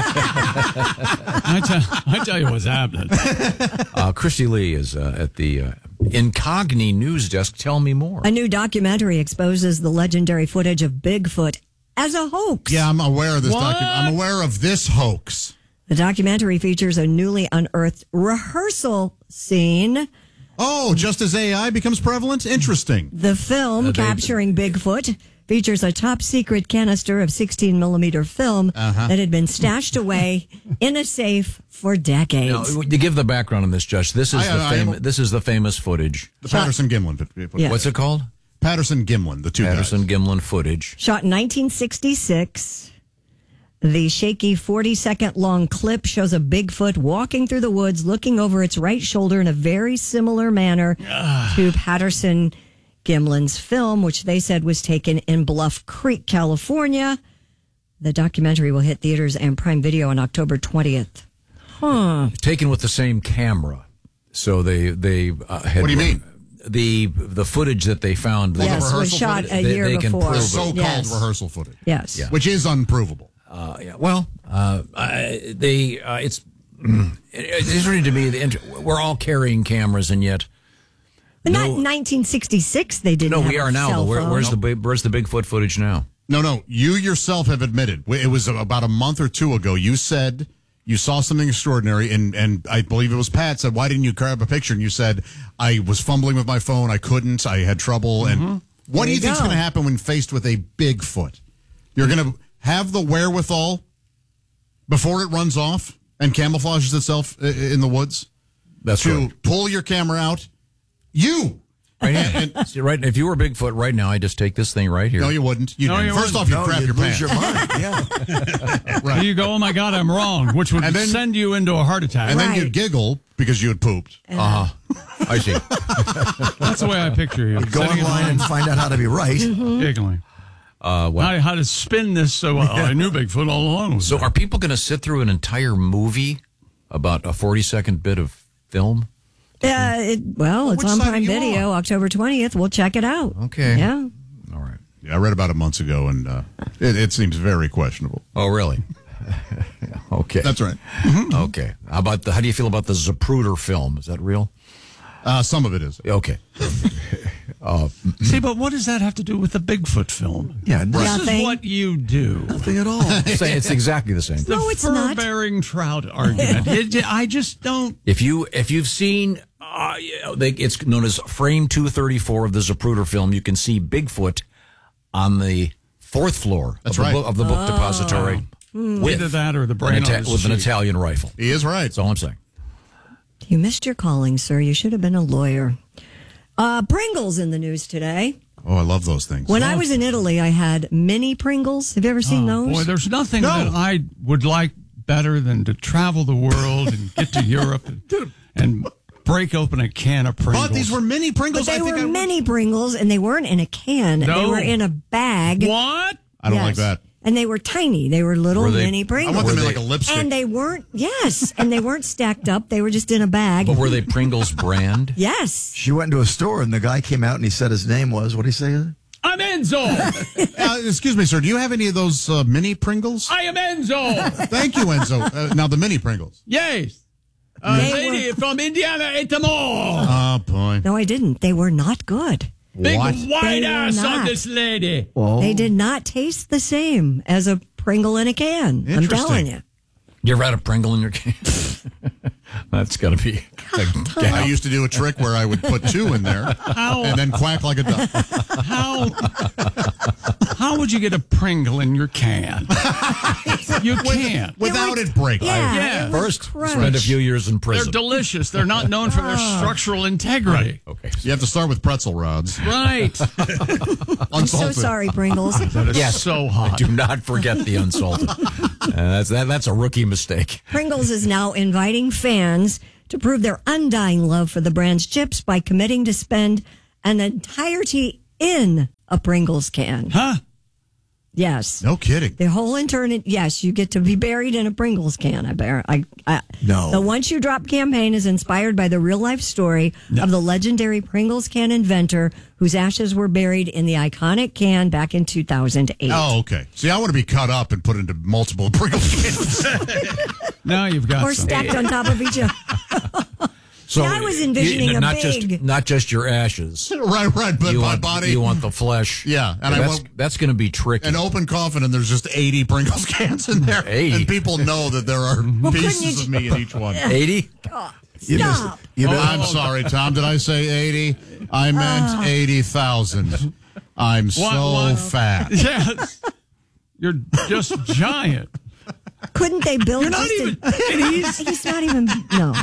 I, tell, I tell you what's happening. Uh, Christy Lee is uh, at the uh, Incogni news desk. Tell me more. A new documentary exposes the legendary footage of Bigfoot as a hoax. Yeah, I'm aware of this What? document. I'm aware of this hoax. The documentary features a newly unearthed rehearsal scene. Oh, just as A I becomes prevalent? Interesting. The film Uh, they- capturing Bigfoot features a top secret canister of sixteen millimeter film Uh-huh. that had been stashed away in a safe for Now, decades. to give the background on this, Josh, this is I- the I am- fam- this is the famous footage. The Patterson Gimlin. put- put- Yeah. What's it called? Patterson Gimlin, the two Patterson guys. Gimlin footage. Shot in nineteen sixty-six. The shaky forty second long clip shows a Bigfoot walking through the woods, looking over its right shoulder in a very similar manner to Patterson Gimlin's film, which they said was taken in Bluff Creek, California. The documentary will hit theaters and Prime Video on October twentieth. Huh. Taken with the same camera. So they they uh, had What do you mean? The the footage that they found. They, Yes, was rehearsal shot footage? a They- year they can before. prove it. So-called Yes. rehearsal footage. Yes. Yeah. Which is unprovable. Uh, yeah. Well, uh, I, they uh, it's it's really to me. The, int- we're all carrying cameras, and yet But no, not in nineteen sixty-six. They didn't. no, have we a are now. cell But where, phone. where's the big- where's the Bigfoot footage now? No, no. You yourself have admitted. It was about a month or two ago. You said you saw something extraordinary, and, and I believe it was Pat said, "Why didn't you grab a picture?" And you said, "I was fumbling with my phone. I couldn't. I had trouble." And what There do you you think's go. going to happen when faced with a Bigfoot? You're going to have the wherewithal before it runs off and camouflages itself i- in the woods That's to right. pull your camera out. You. Right here. See, right. If you were Bigfoot right now, I just take this thing right here. No, you wouldn't. You'd, No, you first wouldn't. off, you'd No, crap you'd your lose pants. your mind. Yeah. Right. You go, oh my God, I'm wrong, which would And then- send you into a heart attack. And then Right. you'd giggle because you had pooped. Uh huh. I see. That's the way I picture you. Go Sitting in online and line, find out how to be right. giggling. Uh, well, How, how to spin this so well. I knew Bigfoot all along. Was so there. are people going to sit through an entire movie about a forty second bit of film? Uh, it, well, it's Which on side are Prime you Video, on? October twentieth. We'll check it out. Okay. Yeah. All right. Yeah, I read about it months ago, and uh, it, it seems very questionable. Oh, really? Okay. That's right. Okay. How about the? How do you feel about the Zapruder film? Is that real? Uh, some of it is. Okay. uh, See, but what does that have to do with the Bigfoot film? Yeah, This Nothing. is what you do. nothing at all. say it's exactly the same. The No, it's not. fur-bearing trout argument. It- I just don't. If you if you've seen, uh, you know, they, it's known as frame two thirty four of the Zapruder film. You can see Bigfoot on the fourth floor That's of the right. book, of the book depository with Either that or the an, brain Ita- on his with an cheek. Italian rifle. He is right. That's all I'm saying. You missed your calling, sir. You should have been a lawyer. Uh, Pringles in the news today. Oh, I love those things. When I was in Italy, I had mini Pringles. Have you ever seen Oh, those? boy, there's nothing No. that I would like better than to travel the world and get to Europe and, and break open a can of Pringles. But these were mini Pringles. But they I think were I would- mini Pringles, and they weren't in a can. They No. were in a bag. What? I don't Yes. like that. And they were tiny. They were little Were they- mini I Pringles. want them in Were like a they- lipstick. and they weren't, yes, and they weren't stacked up. They were just in a bag. But were they Pringles brand? Yes. She went into a store and the guy came out and he said his name was, what did he say? I'm Enzo. Uh, excuse me, sir. Do you have any of those uh, mini Pringles? I am Enzo. Thank you, Enzo. Uh, now the mini Pringles. Yes. A They lady were- from Indiana ate them all. Oh boy. No, I didn't. They were not good. Big What? white They were ass on not. this lady. They did not taste the same as a Pringle in a can. I'm telling you. You ever had a Pringle in your can? That's got to be. A I used to do a trick where I would put two in there How? and then quack like a duck. How how would you get a Pringle in your can? You can't. Without it breaking. Yeah. Yeah. it was First, crushed. spend a few years in They're prison. delicious. They're not known for their structural integrity. Okay. You have to start with pretzel rods. Right. I'm so sorry, Pringles. That is Yes. so hot. Do not forget the unsalted. Uh, that's that, that's a rookie mistake. Pringles is now inviting fans to prove their undying love for the brand's chips by committing to spend an entirety in a Pringles can. Huh? Yes. No kidding. The whole eternity. Yes, you get to be buried in a Pringles can. I bear. I, I No. The Once You Drop campaign is inspired by the real life story of the legendary Pringles can inventor whose ashes were buried in the iconic can back in two thousand eight. Oh, okay. See, I want to be cut up and put into multiple Pringles cans. Now you've got Or some. stacked on top of each other. So See, I was envisioning you, a not big- just not just your ashes. right, right. But you my want, body. You want the flesh. Yeah, and I that's, want- that's going to be tricky. An open coffin, and there's just eighty Pringles cans in there. eighty. And people know that there are couldn't pieces you of me in each one. eighty. You missed Stop. it. You Oh, missed I'm sorry, Tom. Did I say eighty? I meant eighty thousand. I'm so What- what? fat. Yes. You're just giant. Couldn't they build? You're not just even. A, And he's. he's not even. No.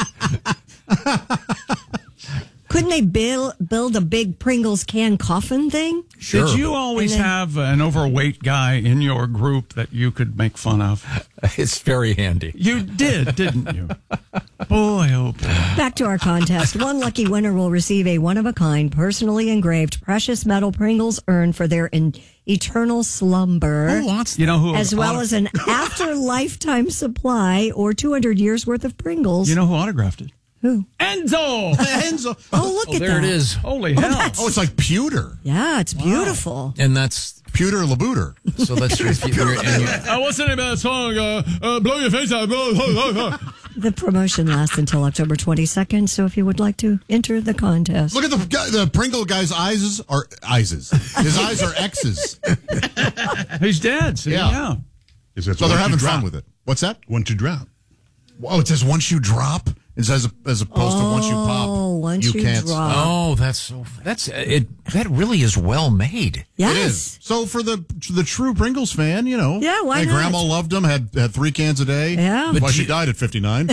Couldn't they build build a big Pringles can coffin thing? Sure. Did you always And then- have an overweight guy in your group that you could make fun of? It's very handy. You did, didn't you? Boy, oh boy. Back to our contest. One lucky winner will receive a one-of-a-kind, personally engraved precious metal Pringles urn for their in- eternal slumber, You know who? as well auto- as an after-lifetime supply or two hundred years worth of Pringles. You know who autographed it? Who? Enzo. Enzo. Oh, look Oh, at there that. it is. Holy hell. Oh, it's like pewter. Yeah, it's beautiful. And that's Pewter Labooter. so. That's your. your and your Uh, what's the name of that song? Uh, uh, blow your face out. Blow, blow, blow. The promotion lasts until October twenty-second, so if you would like to enter the contest. Look at the guy, the Pringle guy's eyes are eyes. His eyes are X's. He's dead. See? Yeah. Yeah. Is that So they're once having you drop? fun with it. What's that? Once you drop. Oh, it says once you drop. It says as opposed to once you pop. Oh, once you can't drop. stop. oh, that's so. That's it. That really is well made. Yes. It is. So for the the true Pringles fan, you know. Yeah, why hey, not? Grandma loved them. Had had three cans a day. Yeah. That's why But she you- died at fifty-nine.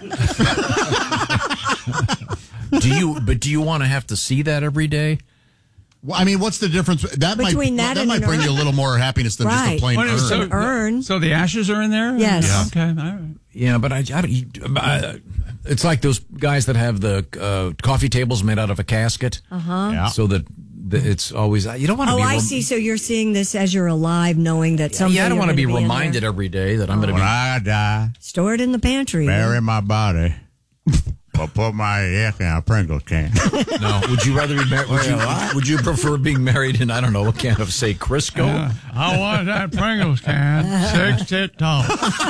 Do you? But do you want to have to see that every day? Well, I mean, what's the difference? That Between might that that and might an bring urn? you a little more happiness than just Right. a plain What urn. is- so, An urn. so the ashes are in there? Yes. Yeah. Okay. All right. Yeah, but I, I, don't- I it's like those guys that have the uh, coffee tables made out of a casket. Uh huh. Yeah. So that the, it's always you don't want to Oh, be. I rem- see. So you're seeing this as you're alive, knowing that someday Yeah, I don't want to be in there. reminded every day that I'm going to When be. I die, Store it in the pantry. bury my body. Or put my egg in a Pringle can. No, would you rather be married? Would you, would you prefer being married in I don't know what can of say Crisco? Yeah. I want that Pringles can. Six tit tall.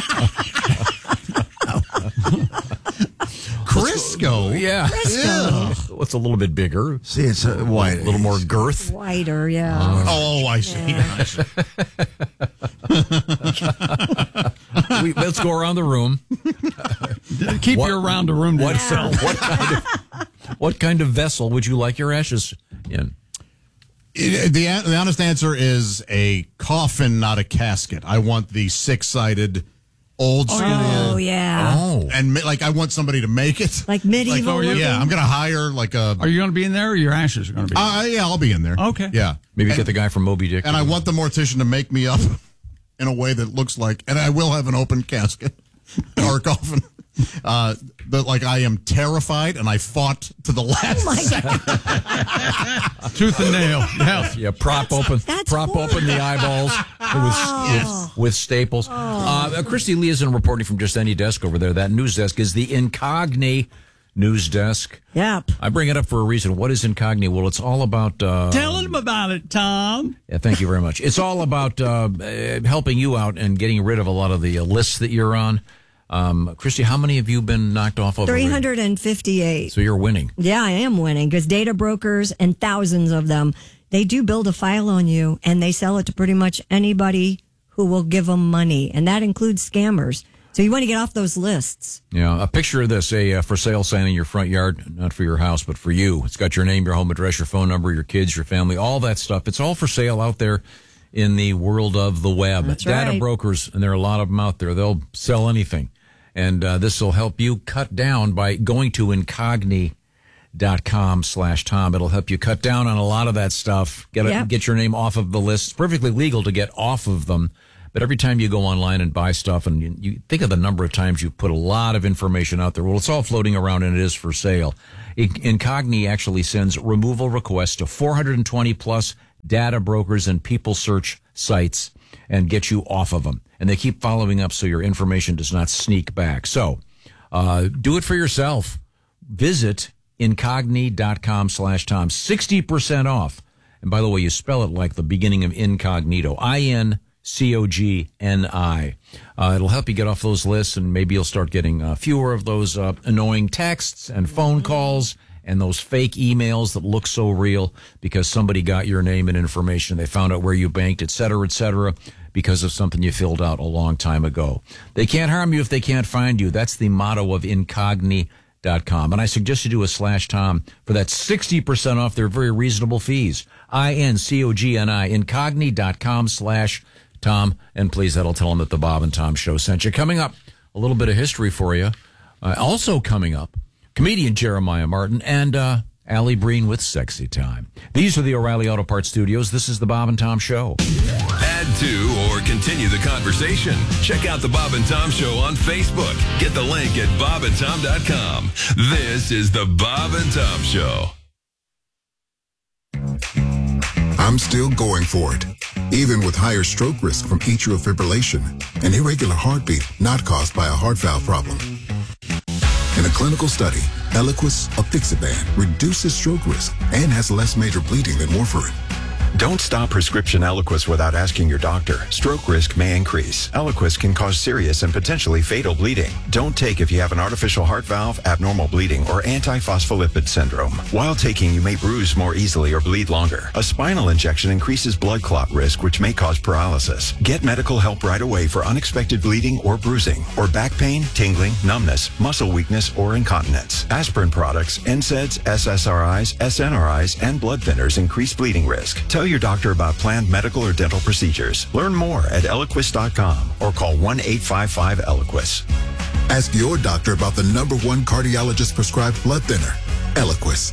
Crisco. Yeah, Crisco. What's a little bit bigger? See, it's uh, white. A little more girth. Whiter, yeah. Oh, I see. we, let's go around the room. Keep What- your round of room to What, yourself. what kind of what kind of vessel would you like your ashes in? It- the, the honest answer is a coffin, not a casket. I want the six-sided, old school. Oh, yeah. Oh, And ma- like I want somebody to make it. Like medieval Like, looking? yeah, I'm gonna hire like a. Are you going to be in there or your ashes are going to be in Uh, yeah, I'll be in there. Okay. Yeah, maybe and, get the guy from Moby Dick. and I want the mortician to make me up in a way that looks like, and I will have an open casket or coffin. Uh, that like I am terrified, and I fought to the last Oh, my second. there? Tooth and nail. Yeah. Yeah, prop open, That's prop horrible. open the eyeballs with, with, with staples. Uh, Christy Lee isn't reporting from just any desk over there. That news desk is the Incogni news desk. Yep. I bring it up for a reason. What is Incogni? Well, it's all about. Uh, Tell him about it, Tom. Yeah, thank you very much. It's all about uh, uh, helping you out and getting rid of a lot of the uh, lists that you're on. Um, Christy, how many have you been knocked off of? three hundred fifty-eight. So you're winning. Yeah, I am winning because data brokers and thousands of them, they do build a file on you and they sell it to pretty much anybody who will give them money. And that includes scammers. So you want to get off those lists. Yeah, a picture of this, a uh, for sale sign in your front yard, not for your house, but for you. It's got your name, your home address, your phone number, your kids, your family, all that stuff. It's all for sale out there in the world of the web. That's Data right. brokers, and there are a lot of them out there. They'll sell anything. And uh, this will help you cut down by going to incogni dot com slash Tom. It'll help you cut down on a lot of that stuff. Get a, Yep. get your name off of the list. It's perfectly legal to get off of them. But every time you go online and buy stuff, and you, you think of the number of times you put a lot of information out there, well, it's all floating around and it is for sale. Incogni actually sends removal requests to four hundred twenty plus data brokers and people search sites and get you off of them. And they keep following up so your information does not sneak back. So uh, do it for yourself. Visit incogni dot com slash Tom. sixty percent off. And by the way, you spell it like the beginning of incognito. I N C O G N I. Uh, it'll help you get off those lists, and maybe you'll start getting uh, fewer of those uh, annoying texts and phone calls and those fake emails that look so real because somebody got your name and information. They found out where you banked, et cetera, et cetera, because of something you filled out a long time ago. They can't harm you if they can't find you. That's the motto of incogni dot com. And I suggest you do a slash Tom for that sixty percent off their very reasonable fees. I N C O G N I, incogni dot com slash Tom. And please, that'll tell them that the Bob and Tom Show sent you. Coming up, a little bit of history for you. Uh, also coming up, comedian Jeremiah Martin and uh, Allie Breen with Sexy Time. These are the O'Reilly Auto Parts Studios. This is the Bob and Tom Show. Add to or continue the conversation. Check out the Bob and Tom Show on Facebook. Get the link at bob and tom dot com. This is the Bob and Tom Show. I'm still going for it, even with higher stroke risk from atrial fibrillation, an irregular heartbeat not caused by a heart valve problem. In a clinical study, Eliquis apixaban reduces stroke risk and has less major bleeding than warfarin. Don't stop prescription Eliquis without asking your doctor. Stroke risk may increase. Eliquis can cause serious and potentially fatal bleeding. Don't take if you have an artificial heart valve, abnormal bleeding, or antiphospholipid syndrome. While taking, you may bruise more easily or bleed longer. A spinal injection increases blood clot risk, which may cause paralysis. Get medical help right away for unexpected bleeding or bruising, or back pain, tingling, numbness, muscle weakness, or incontinence. Aspirin products, N SAIDs, S S R Is, S N R Is, and blood thinners increase bleeding risk. Tell your doctor about planned medical or dental procedures. Learn more at eliquis dot com or call one eight five five Eliquis. Ask your doctor about the number one cardiologist prescribed blood thinner, Eliquis.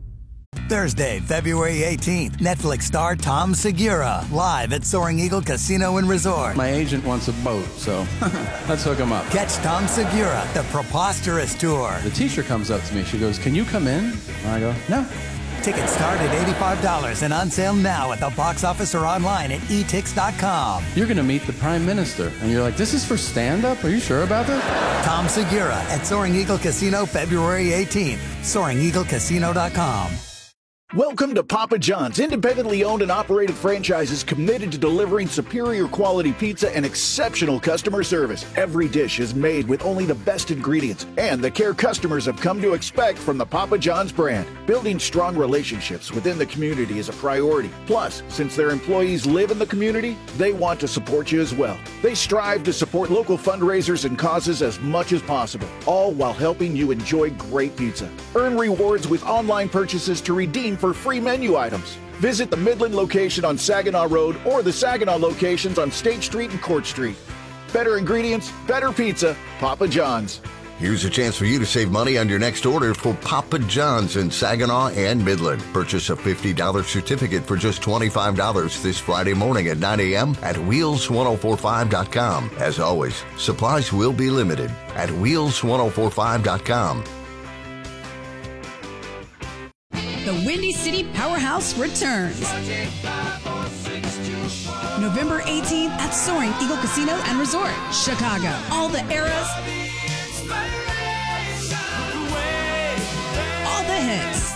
Thursday, February eighteenth, Netflix star Tom Segura, live at Soaring Eagle Casino and Resort. My agent wants a boat, so let's hook him up. Catch Tom Segura, the Preposterous Tour. The teacher comes up to me. She goes, "Can you come in?" And I go, "No." Tickets start at eighty-five dollars and on sale now at the box office or online at e tix dot com. You're going to meet the Prime Minister, and you're like, "This is for stand-up? Are you sure about this?" Tom Segura at Soaring Eagle Casino, February eighteenth. soaring eagle casino dot com. Welcome to Papa John's, independently owned and operated franchises committed to delivering superior quality pizza and exceptional customer service. Every dish is made with only the best ingredients and the care customers have come to expect from the Papa John's brand. Building strong relationships within the community is a priority. Plus, since their employees live in the community, they want to support you as well. They strive to support local fundraisers and causes as much as possible, all while helping you enjoy great pizza. Earn rewards with online purchases to redeem for free menu items. Visit the Midland location on Saginaw Road or the Saginaw locations on State Street and Court Street. Better ingredients, better pizza, Papa John's. Here's a chance for you to save money on your next order for Papa John's in Saginaw and Midland. Purchase a fifty dollars certificate for just twenty-five dollars this Friday morning at nine a.m. at wheels ten forty-five dot com. As always, supplies will be limited at wheels ten forty-five dot com. The Windy City Powerhouse returns. November eighteenth at Soaring Eagle Casino and Resort, Chicago. All the eras, all the hits.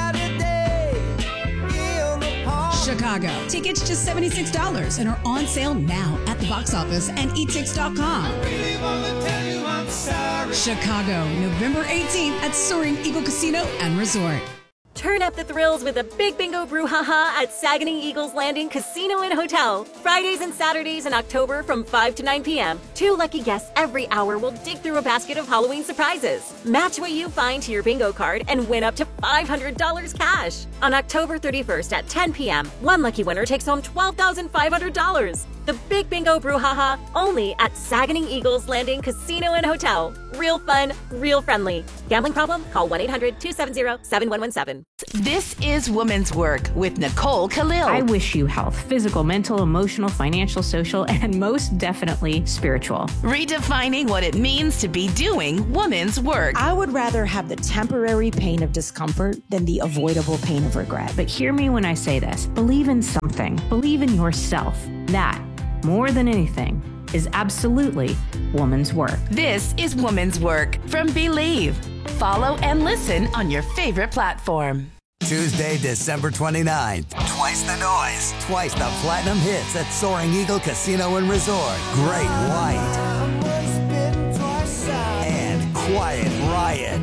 Chicago. Tickets just seventy-six dollars and are on sale now at the box office and e tix dot com. Chicago, November eighteenth at Soaring Eagle Casino and Resort. Turn up the thrills with a big bingo brouhaha at Saganing Eagles Landing Casino and Hotel. Fridays and Saturdays in October from five to nine p.m. Two lucky guests every hour will dig through a basket of Halloween surprises. Match what you find to your bingo card and win up to five hundred dollars cash. On October thirty-first at ten p.m., one lucky winner takes home twelve thousand five hundred dollars. The Big Bingo Brouhaha, only at Saganing Eagles Landing Casino and Hotel. Real fun, real friendly. Gambling problem? Call one eight hundred two seven zero seven one one seven. This is Women's Work with Nicole Khalil. I wish you health, physical, mental, emotional, financial, social, and most definitely spiritual. Redefining what it means to be doing women's work. I would rather have the temporary pain of discomfort than the avoidable pain of regret. But hear me when I say this. Believe in something. Believe in yourself. That, more than anything, is absolutely woman's work. This is Woman's Work from Believe. Follow and listen on your favorite platform. Tuesday, December twenty-ninth. Twice the noise. Twice the platinum hits at Soaring Eagle Casino and Resort. Great White. And Quiet Riot.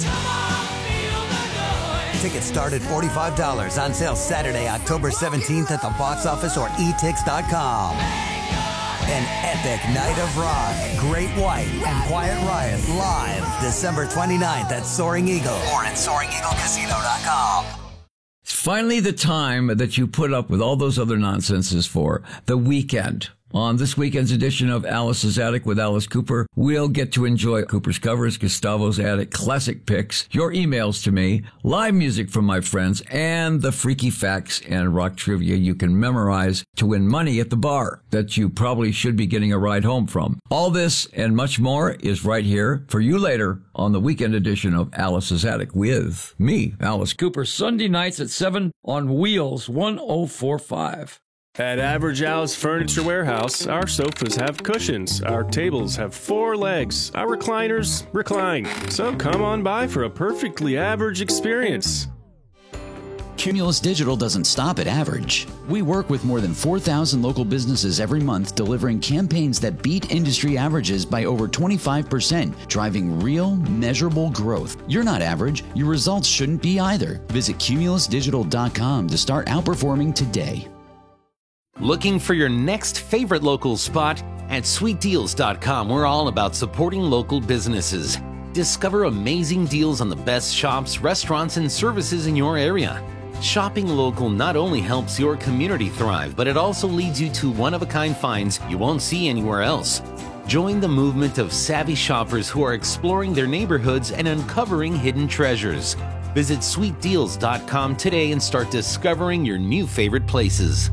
Tickets start at forty-five dollars. On sale Saturday, October seventeenth at the box office or e tix dot com. An epic night of rock. Great White and Quiet Riot live December twenty-ninth at Soaring Eagle or at soaring eagle casino dot com. It's finally the time that you put up with all those other nonsenses for. The weekend. On this weekend's edition of Alice's Attic with Alice Cooper, we'll get to enjoy Cooper's covers, Gustavo's Attic classic picks, your emails to me, live music from my friends, and the freaky facts and rock trivia you can memorize to win money at the bar that you probably should be getting a ride home from. All this and much more is right here for you later on the weekend edition of Alice's Attic with me, Alice Cooper, Sunday nights at seven on Wheels one oh four five. At Average Al's Furniture Warehouse, our sofas have cushions, our tables have four legs, our recliners recline. So come on by for a perfectly average experience. Cumulus Digital doesn't stop at average. We work with more than four thousand local businesses every month, delivering campaigns that beat industry averages by over twenty-five percent, driving real, measurable growth. You're not average. Your results shouldn't be either. Visit cumulus digital dot com to start outperforming today. Looking for your next favorite local spot? At sweet deals dot com, we're all about supporting local businesses. Discover amazing deals on the best shops, restaurants, and services in your area. Shopping local not only helps your community thrive, but it also leads you to one-of-a-kind finds you won't see anywhere else. Join the movement of savvy shoppers who are exploring their neighborhoods and uncovering hidden treasures. Visit sweet deals dot com today and start discovering your new favorite places.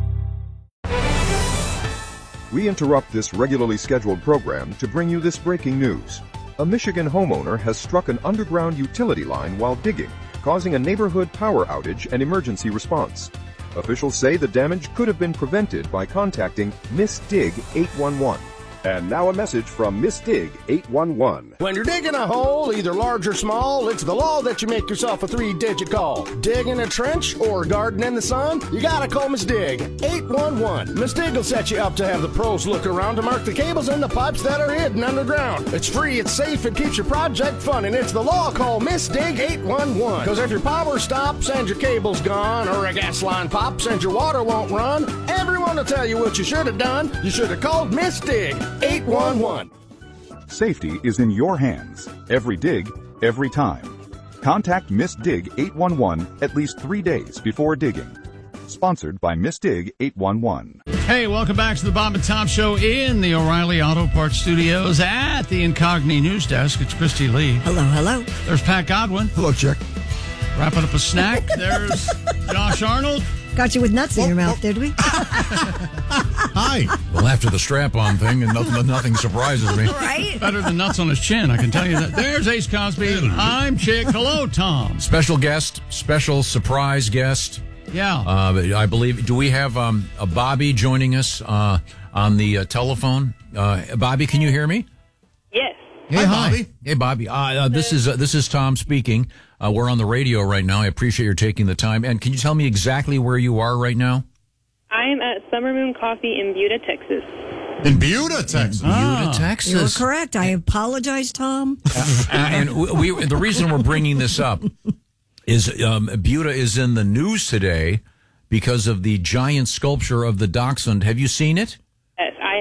We interrupt this regularly scheduled program to bring you this breaking news. A Michigan homeowner has struck an underground utility line while digging, causing a neighborhood power outage and emergency response. Officials say the damage could have been prevented by contacting Miss Dig eight one one. And now a message from Miss Dig eight one one. When you're digging a hole, either large or small, it's the law that you make yourself a three-digit call. Digging a trench or garden in the sun? You gotta call Miss Dig eight one one. Miss Dig will set you up to have the pros look around to mark the cables and the pipes that are hidden underground. It's free, it's safe, it keeps your project fun, and it's the law. Call Miss Dig eight one one. Because if your power stops and your cable's gone, or a gas line pops and your water won't run, everyone will tell you what you should have done. You should have called Miss Dig eight one one. Safety is in your hands. Every dig, every time. Contact Miss Dig eight one one at least three days before digging. Sponsored by Miss Dig eight one one. Hey, welcome back to the Bob and Tom Show in the O'Reilly Auto Parts Studios at the Incogni News Desk. It's Christy Lee. Hello, hello. There's Pat Godwin. Hello, Chick. Wrapping up a snack. There's Josh Arnold. Got you with nuts in your mouth, did we? Hi. Well, after the strap-on thing, and nothing, nothing surprises me. Right? Better than nuts on his chin, I can tell you that. There's Ace Cosby. I'm Chick. Hello, Tom. Special guest, special surprise guest. Yeah. Uh, I believe, do we have um, a Bobby joining us uh, on the uh, telephone? Uh, Bobby, can you hear me? Yes. Hey, hi, Bobby. Hey, Bobby. Uh, uh, this is uh, this is Tom speaking. Uh, we're on the radio right now. I appreciate your taking the time. And can you tell me exactly where you are right now? I'm at Summer Moon Coffee in Buda, Texas. In Buda, Texas. Buda, You Texas. were correct. I apologize, Tom. Uh, and we, we the reason we're bringing this up is um, Buda is in the news today because of the giant sculpture of the dachshund. Have you seen it? Yes, I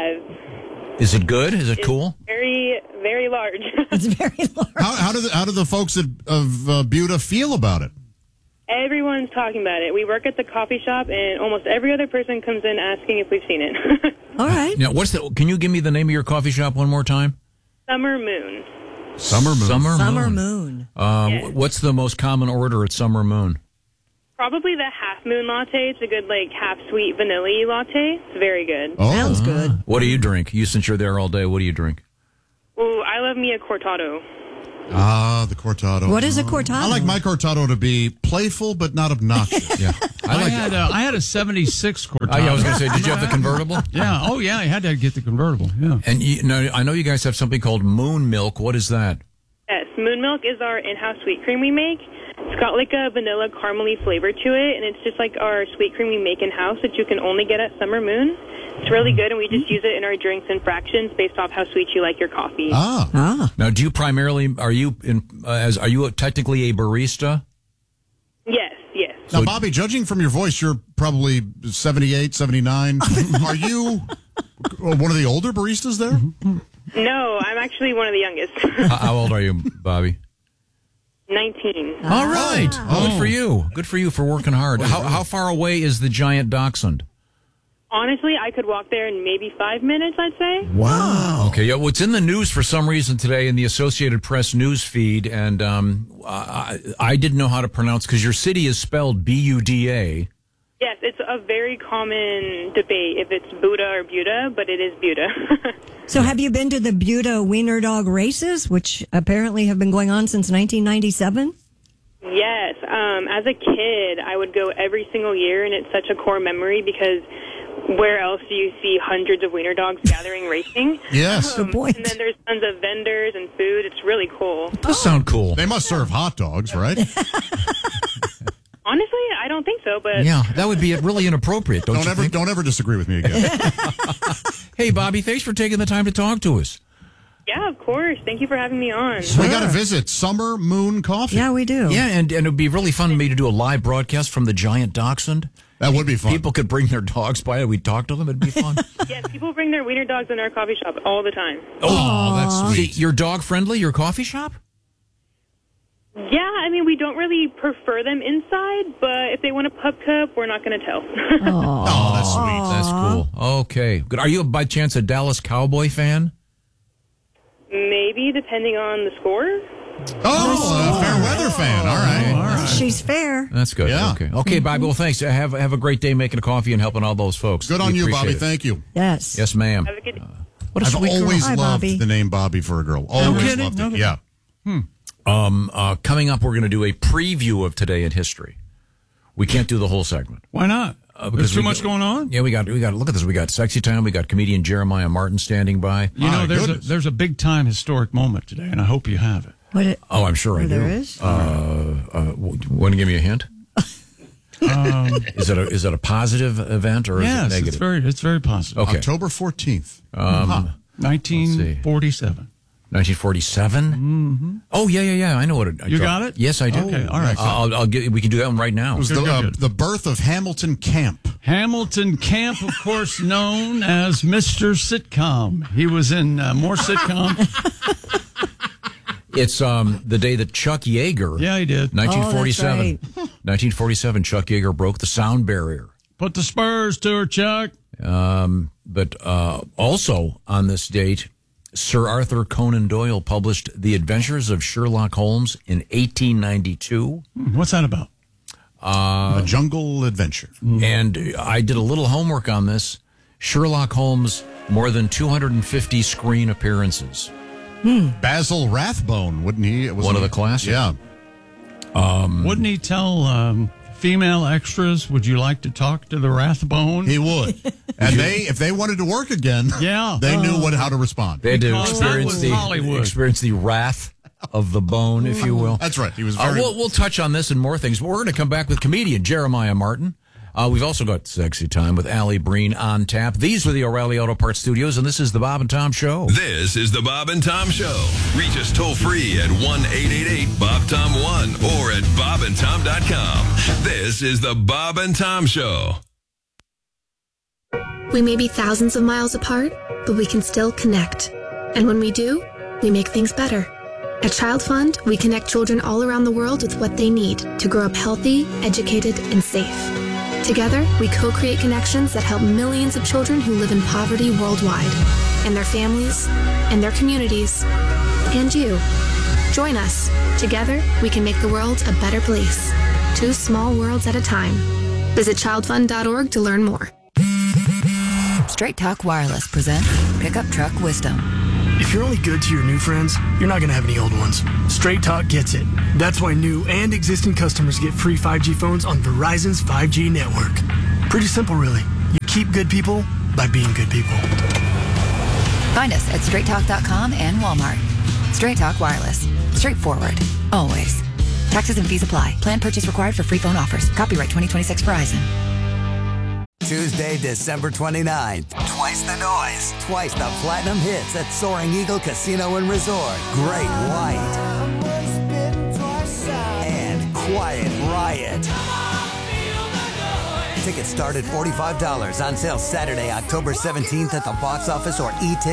have. Is it good? Is it It's cool? Very, very large. It's very large. How, how do the, how do the folks at, of uh, Buda feel about it? Everyone's talking about it. We work at the coffee shop, and almost every other person comes in asking if we've seen it. All right. Now, what's the? Can you give me the name of your coffee shop one more time? Summer Moon. Summer Moon. Summer, Summer Moon. Moon. Um, Yes. What's the most common order at Summer Moon? Probably the half moon latte. It's a good, like, half sweet vanilla latte. It's very good. Oh. Sounds good. What do you drink? You since you're there all day, what do you drink? Ooh, I love me a cortado. Ah, the cortado. What is a cortado? I like my cortado to be playful but not obnoxious. Yeah, I, had a, I had a seventy-six Cortado. Oh, yeah, I was going to say, did you have the convertible? Yeah. Oh, yeah. I had to get the convertible. Yeah. And you know, I know you guys have something called Moon Milk. What is that? Yes, Moon Milk is our in-house sweet cream we make. It's got like a vanilla caramely flavor to it, and it's just like our sweet cream we make in-house that you can only get at Summer Moon. It's really good, and we just use it in our drinks and fractions based off how sweet you like your coffee. Ah. Ah. Now, do you primarily are you in uh, as are you technically a barista? Yes, yes. Now, Bobby, judging from your voice, you're probably seventy-eight, seventy-nine. Are you one of the older baristas there? No, I'm actually one of the youngest. How how old are you, Bobby? nineteen. All right. Good for you. Good for you for working hard. How how far away is the giant dachshund? Honestly, I could walk there in maybe five minutes, I'd say. Wow. Okay. Yeah. Well, it's in the news for some reason today in the Associated Press news feed, and um, I, I didn't know how to pronounce because your city is spelled B U D A. Yes, it's a very common debate if it's Buda or Buda, but it is Buda. So have you been to the Buda Wiener Dog races, which apparently have been going on since nineteen ninety-seven? Yes. Um, as a kid, I would go every single year, and it's such a core memory because where else do you see hundreds of wiener dogs gathering racing? Yes. Um, and then there's tons of vendors and food. It's really cool. Does sound cool. They must serve hot dogs, right? Honestly, I don't think so, but Yeah, that would be really inappropriate. Don't, Don't you ever, think? don't ever disagree with me again. Hey, Bobby, thanks for taking the time to talk to us. yeah, of course. Thank you for having me on. We got to visit Summer Moon Coffee. Yeah, we do. Yeah, and, and it would be really fun for me to do a live broadcast from the giant dachshund. That would be fun. People could bring their dogs by and we'd talk to them. It'd be fun. Yes, people bring their wiener dogs in our coffee shop all the time. Oh, that's sweet. You're dog friendly, your coffee shop? Yeah, I mean, we don't really prefer them inside, but if they want a pup cup, we're not going to tell. Oh, that's sweet. That's cool. Okay. Good. Are you, by chance, a Dallas Cowboy fan? Maybe, depending on the score. Oh, a fair weather fan. All right. All right. She's fair. That's good. Yeah. Okay. Okay, Bobby. Well, thanks. Have have a great day making a coffee and helping all those folks. Good on We you, appreciate Bobby. it. Thank you. Yes. Yes, ma'am. Have a good day. What a I've sweet girl. always Hi, loved Bobby. the name Bobby for a girl. Always kidding? loved No it. kidding. Yeah. Um, uh, coming up, we're going to do a preview of Today in History. We can't do the whole segment. Why not? Uh, There's too we much got- going on. Yeah, we got we got look at this. We got Sexy Time. We got comedian Jeremiah Martin standing by. You know, My there's a, goodness. there's a big time historic moment today, and I hope you have it. What it, Oh, I'm sure I Oh, do. there is? Uh, uh, want to give me a hint? Um, Is it a is it a positive event or is yes, it negative? it's very it's very positive. Okay. October fourteenth. Um, nineteen forty-seven. nineteen forty-seven. Mm-hmm. Oh yeah, yeah, yeah. I know what it. I You dro- got it? Yes, I do. Okay, all right. Uh, I'll, I'll get. We can do that one right now. It was Good, the, good, uh, good. the birth of Hamilton Camp. Hamilton Camp, of course, known as Mister Sitcom. He was in uh, more sitcom. It's um the day that Chuck Yeager. Yeah, he did. nineteen forty-seven. Oh, that's nineteen forty-seven. Chuck Yeager broke the sound barrier. Put the Spurs to her, Chuck. Um, but uh, also on this date, Sir Arthur Conan Doyle published The Adventures of Sherlock Holmes in eighteen ninety-two. What's that about? Uh, A jungle adventure. and I did a little homework on this. Sherlock Holmes, more than two hundred fifty screen appearances. Basil Rathbone, wouldn't he? It was One of the classics. Yeah. Um, Wouldn't he tell um, female extras, would you like to talk to the Rathbone? He would. And they, if they wanted to work again, Yeah. they knew what how to respond. They had to Because that experience was the Hollywood. experience the wrath of the bone, if you will. That's right. He was Uh, very. we'll, we'll touch on this and more things, but we're going to come back with comedian Jeremiah Martin. Uh, we've also got Sexy Time with Allie Breen on tap. These were the O'Reilly Auto Parts Studios, and this is the Bob and Tom Show. This is the Bob and Tom Show. Reach us toll free at one eight eight eight Bob Tom one or at bob and tom dot com. This is the Bob and Tom Show. We may be thousands of miles apart, but we can still connect. And when we do, we make things better. At Child Fund, we connect children all around the world with what they need to grow up healthy, educated, and safe. Together, we co-create connections that help millions of children who live in poverty worldwide, and their families, and their communities, and you. Join us. Together, we can make the world a better place. Two small worlds at a time. Visit child fund dot org to learn more. Straight Talk Wireless presents Pickup Truck Wisdom. If you're only good to your new friends, you're not going to have any old ones. Straight Talk gets it. That's why new and existing customers get free five G phones on Verizon's five G network. Pretty simple, really. You keep good people by being good people. Find us at straight talk dot com and Walmart. Straight Talk Wireless. Straightforward. Always. Taxes and fees apply. Plan purchase required for free phone offers. Copyright twenty twenty-six Verizon. Tuesday, December twenty-ninth. Twice the noise. Twice the platinum hits at Soaring Eagle Casino and Resort. Great White. And Quiet Riot. Tickets start at forty-five dollars. On sale Saturday, October seventeenth at the box office or e